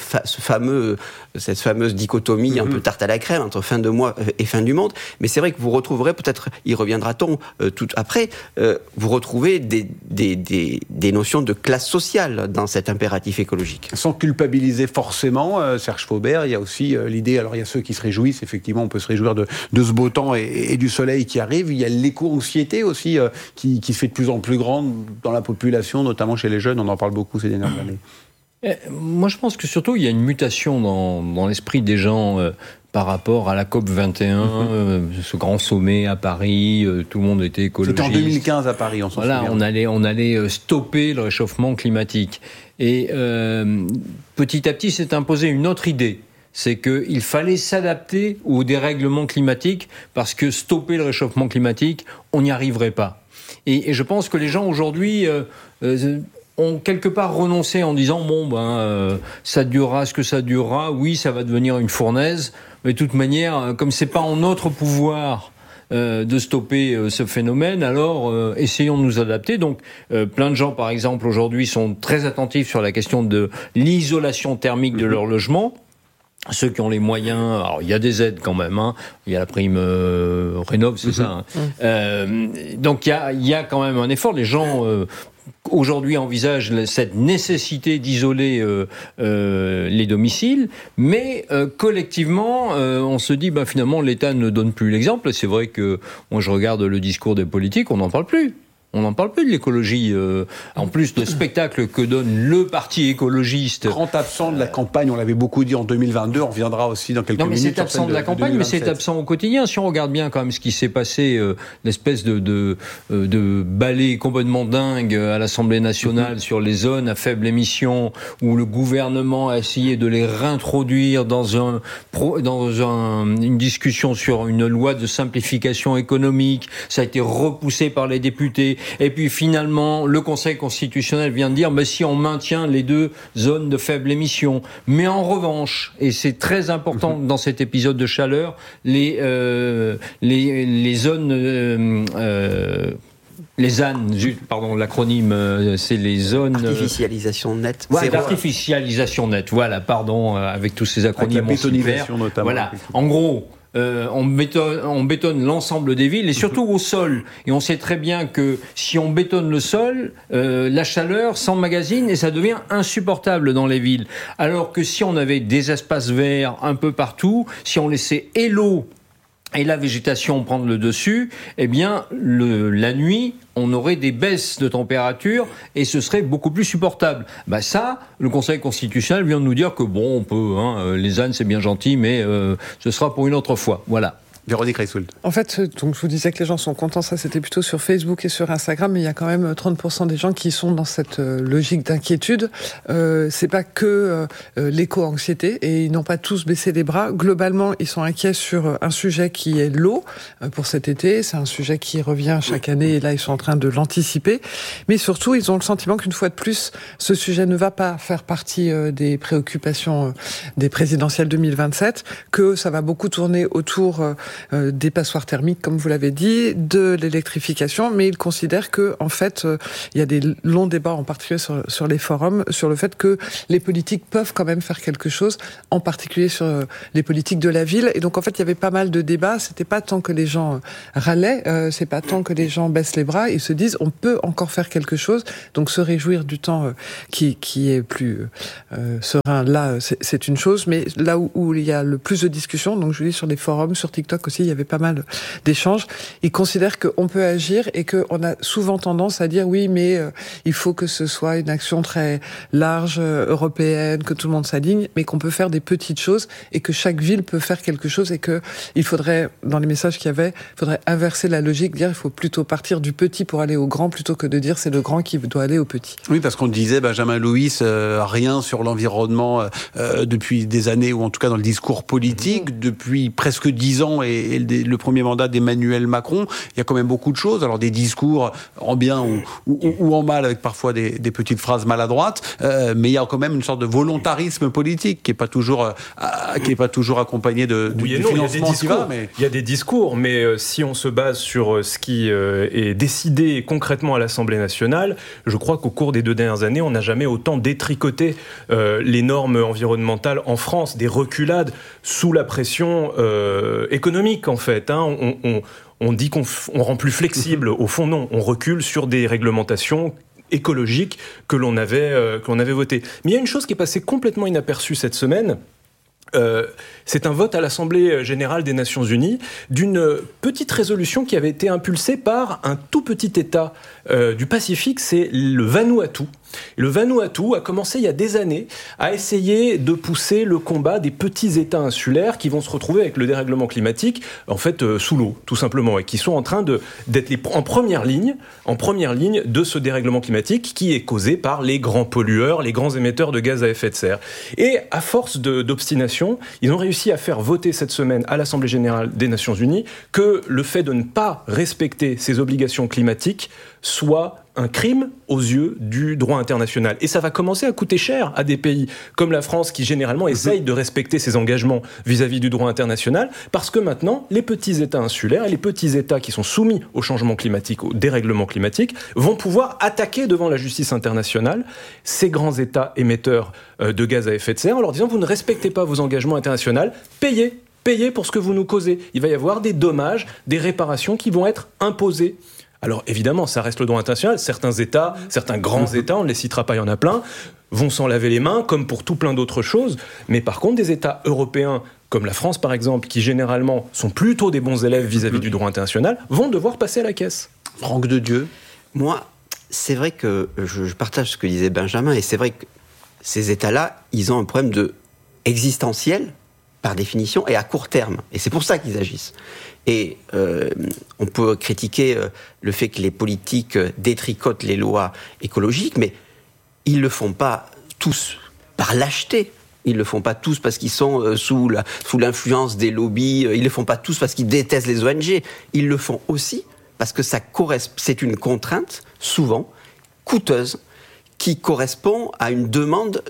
Speaker 1: fameuse dichotomie un peu tarte à la crème entre fin de mois et fin du monde. Mais c'est vrai que vous retrouverez, peut-être y reviendra-t-on tout après, vous retrouvez des notions de classe sociale dans cet impératif écologique.
Speaker 21: Sans culpabiliser forcément, Serge Faubert, il y a aussi l'idée, alors il y a ceux qui se réjouissent, effectivement, on peut se réjouir de ce beau temps et du soleil qui arrive. Il y a l'éco-anxiété aussi qui se fait de plus en plus grande dans la population, notamment chez les jeunes. On en parle beaucoup ces dernières années.
Speaker 5: Moi, je pense que surtout, il y a une mutation dans l'esprit des gens par rapport à la COP 21, ce grand sommet à Paris, tout le monde était écologiste.
Speaker 21: C'était en 2015 à Paris, on s'en souvient.
Speaker 5: On allait stopper le réchauffement climatique. Et petit à petit, s'est imposée une autre idée. C'est qu'il fallait s'adapter au dérèglement climatique parce que stopper le réchauffement climatique, on n'y arriverait pas. Et je pense que les gens aujourd'hui ont quelque part renoncé en disant ça durera ce que ça durera, oui, ça va devenir une fournaise, mais de toute manière, comme c'est pas en notre pouvoir de stopper ce phénomène, alors essayons de nous adapter. Donc plein de gens, par exemple, aujourd'hui sont très attentifs sur la question de l'isolation thermique de leur logement. Ceux qui ont les moyens, alors il y a des aides quand même, il y a la prime Rénov', c'est ça. Donc il y a quand même un effort. Les gens aujourd'hui envisagent cette nécessité d'isoler les domiciles, mais collectivement, on se dit finalement l'État ne donne plus l'exemple. C'est vrai que moi je regarde le discours des politiques, on n'en parle plus. On n'en parle plus de l'écologie. En plus, le spectacle que donne le parti écologiste.
Speaker 21: Grand absent de la campagne, on l'avait beaucoup dit en 2022, on reviendra aussi dans quelques minutes.
Speaker 5: Non, mais c'est absent de la campagne, mais c'est absent au quotidien. Si on regarde bien quand même ce qui s'est passé, l'espèce de balai complètement dingue à l'Assemblée nationale sur les zones à faible émission, où le gouvernement a essayé de les réintroduire dans une discussion sur une loi de simplification économique. Ça a été repoussé par les députés. Et puis finalement, le Conseil constitutionnel vient de dire si on maintient les deux zones de faible émission. Mais en revanche, et c'est très important dans cet épisode de chaleur, les zones... les ZAN, pardon, l'acronyme, c'est les zones...
Speaker 1: Artificialisation nette.
Speaker 5: Artificialisation nette, voilà, pardon, avec tous ces acronymes.
Speaker 21: Avec la bétonisation notamment.
Speaker 5: Voilà, en gros... on bétonne l'ensemble des villes et surtout au sol. Et on sait très bien que si on bétonne le sol, la chaleur s'emmagasine et ça devient insupportable dans les villes. Alors que si on avait des espaces verts un peu partout, si on laissait l'eau et la végétation prendre le dessus, eh bien, la nuit, on aurait des baisses de température et ce serait beaucoup plus supportable. Ça, le Conseil constitutionnel vient de nous dire que bon, on peut, les ânes c'est bien gentil, mais ce sera pour une autre fois. Voilà.
Speaker 21: Véronique Reissould.
Speaker 22: En fait, donc je vous disais que les gens sont contents, ça c'était plutôt sur Facebook et sur Instagram, mais il y a quand même 30% des gens qui sont dans cette logique d'inquiétude. C'est pas que l'éco-anxiété, et ils n'ont pas tous baissé les bras. Globalement, ils sont inquiets sur un sujet qui est l'eau pour cet été. C'est un sujet qui revient chaque année, et là ils sont en train de l'anticiper. Mais surtout, ils ont le sentiment qu'une fois de plus, ce sujet ne va pas faire partie des préoccupations des présidentielles 2027, que ça va beaucoup tourner autour des passoires thermiques, comme vous l'avez dit, de l'électrification, mais ils considèrent que, en fait, il y a des longs débats, en particulier sur les forums, sur le fait que les politiques peuvent quand même faire quelque chose, en particulier sur les politiques de la ville. Et donc, en fait, il y avait pas mal de débats. C'était pas tant que les gens râlaient, c'est pas tant que les gens baissent les bras. Ils se disent, on peut encore faire quelque chose. Donc, se réjouir du temps qui est plus serein, là, c'est une chose. Mais là où il y a le plus de discussions, donc je vous dis sur les forums, sur TikTok aussi, il y avait pas mal d'échanges. Ils considèrent qu'on peut agir et qu'on a souvent tendance à dire oui, mais il faut que ce soit une action très large, européenne, que tout le monde s'aligne, mais qu'on peut faire des petites choses et que chaque ville peut faire quelque chose et que il faudrait, dans les messages qu'il y avait, il faudrait inverser la logique, dire il faut plutôt partir du petit pour aller au grand plutôt que de dire c'est le grand qui doit aller au petit.
Speaker 21: Oui, parce qu'on disait, Benjamin Louis, rien sur l'environnement depuis des années, ou en tout cas dans le discours politique, depuis presque 10 ans et le premier mandat d'Emmanuel Macron, il y a quand même beaucoup de choses. Alors des discours en bien ou en mal, avec parfois des petites phrases maladroites, mais il y a quand même une sorte de volontarisme politique qui est pas toujours accompagné du financement qui va. Mais
Speaker 23: il y a des discours, mais si on se base sur ce qui est décidé concrètement à l'Assemblée nationale, je crois qu'au cours des 2 dernières années, on n'a jamais autant détricoté les normes environnementales en France, des reculades sous la pression économique en fait. On dit qu'on rend plus flexible. Au fond, non. On recule sur des réglementations écologiques que l'on avait votées. Mais il y a une chose qui est passée complètement inaperçue cette semaine. C'est un vote à l'Assemblée générale des Nations Unies d'une petite résolution qui avait été impulsée par un tout petit État du Pacifique, c'est le Vanuatu. Le Vanuatu a commencé il y a des années à essayer de pousser le combat des petits États insulaires qui vont se retrouver avec le dérèglement climatique, en fait sous l'eau, tout simplement, et qui sont en train d'être en première ligne de ce dérèglement climatique qui est causé par les grands pollueurs, les grands émetteurs de gaz à effet de serre. Et à force d'obstination, ils ont réussi à faire voter cette semaine à l'Assemblée générale des Nations Unies que le fait de ne pas respecter ces obligations climatiques soit un crime aux yeux du droit international. Et ça va commencer à coûter cher à des pays comme la France qui généralement essayent de respecter ses engagements vis-à-vis du droit international, parce que maintenant, les petits États insulaires et les petits États qui sont soumis au changement climatique, au dérèglement climatique, vont pouvoir attaquer devant la justice internationale ces grands États émetteurs de gaz à effet de serre en leur disant « vous ne respectez pas vos engagements internationaux, payez pour ce que vous nous causez ». Il va y avoir des dommages, des réparations qui vont être imposées. Alors évidemment, ça reste le droit international. Certains États, certains grands États, on ne les citera pas, il y en a plein, vont s'en laver les mains, comme pour tout plein d'autres choses. Mais par contre, des États européens, comme la France par exemple, qui généralement sont plutôt des bons élèves vis-à-vis du droit international, vont devoir passer à la caisse.
Speaker 21: Franck de Dieu.
Speaker 1: Moi, c'est vrai que je partage ce que disait Benjamin, et c'est vrai que ces États-là, ils ont un problème existentiel, par définition, et à court terme. Et c'est pour ça qu'ils agissent. Et on peut critiquer le fait que les politiques détricotent les lois écologiques, mais ils ne le font pas tous par lâcheté. Ils ne le font pas tous parce qu'ils sont sous l'influence des lobbies. Ils ne le font pas tous parce qu'ils détestent les ONG. Ils le font aussi parce que c'est une contrainte, souvent, coûteuse, qui correspond à une demande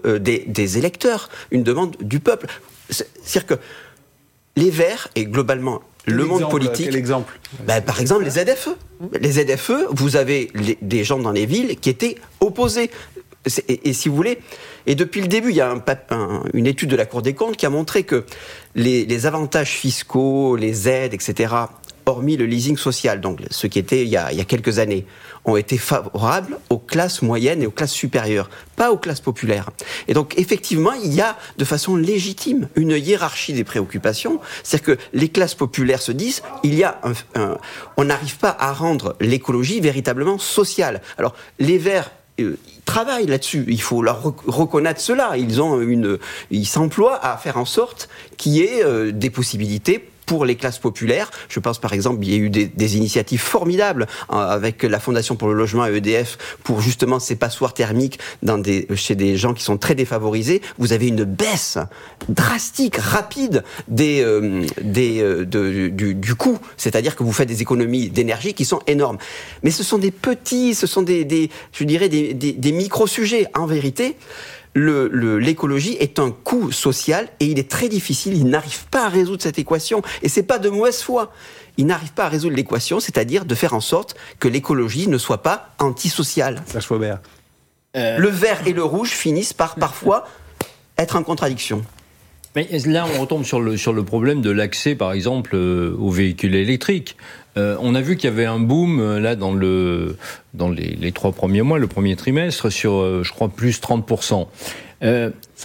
Speaker 1: des électeurs, une demande du peuple. C'est-à-dire que les Verts, et globalement le monde politique...
Speaker 21: Quel exemple ?
Speaker 1: Par exemple, les ZFE. Les ZFE, vous avez des gens dans les villes qui étaient opposés. Et si vous voulez, et depuis le début, il y a une étude de la Cour des comptes qui a montré que les avantages fiscaux, les aides, etc., hormis le leasing social, donc ce qui était il y a quelques années, ont été favorables aux classes moyennes et aux classes supérieures, pas aux classes populaires. Et donc, effectivement, il y a de façon légitime une hiérarchie des préoccupations. C'est-à-dire que les classes populaires se disent, on n'arrive pas à rendre l'écologie véritablement sociale. Alors, les Verts travaillent là-dessus. Il faut leur reconnaître cela. Ils s'emploient à faire en sorte qu'il y ait des possibilités pour les classes populaires. Je pense par exemple, il y a eu des initiatives formidables avec la Fondation pour le logement et EDF pour justement ces passoires thermiques chez des gens qui sont très défavorisés. Vous avez une baisse drastique, rapide du coût. C'est-à-dire que vous faites des économies d'énergie qui sont énormes. Mais ce sont des micro-sujets. En vérité, l'écologie est un coût social et il est très difficile, il n'arrive pas à résoudre cette équation et c'est pas de mauvaise foi. Il n'arrive pas à résoudre l'équation, c'est-à-dire de faire en sorte que l'écologie ne soit pas antisociale.
Speaker 21: Serge Faubert.
Speaker 1: Le vert et le rouge finissent par parfois être en contradiction.
Speaker 5: Mais là, on retombe sur le problème de l'accès, par exemple, aux véhicules électriques. On a vu qu'il y avait un boom là dans les 3 premiers mois, le premier trimestre, sur, je crois, plus 30%.
Speaker 21: Ça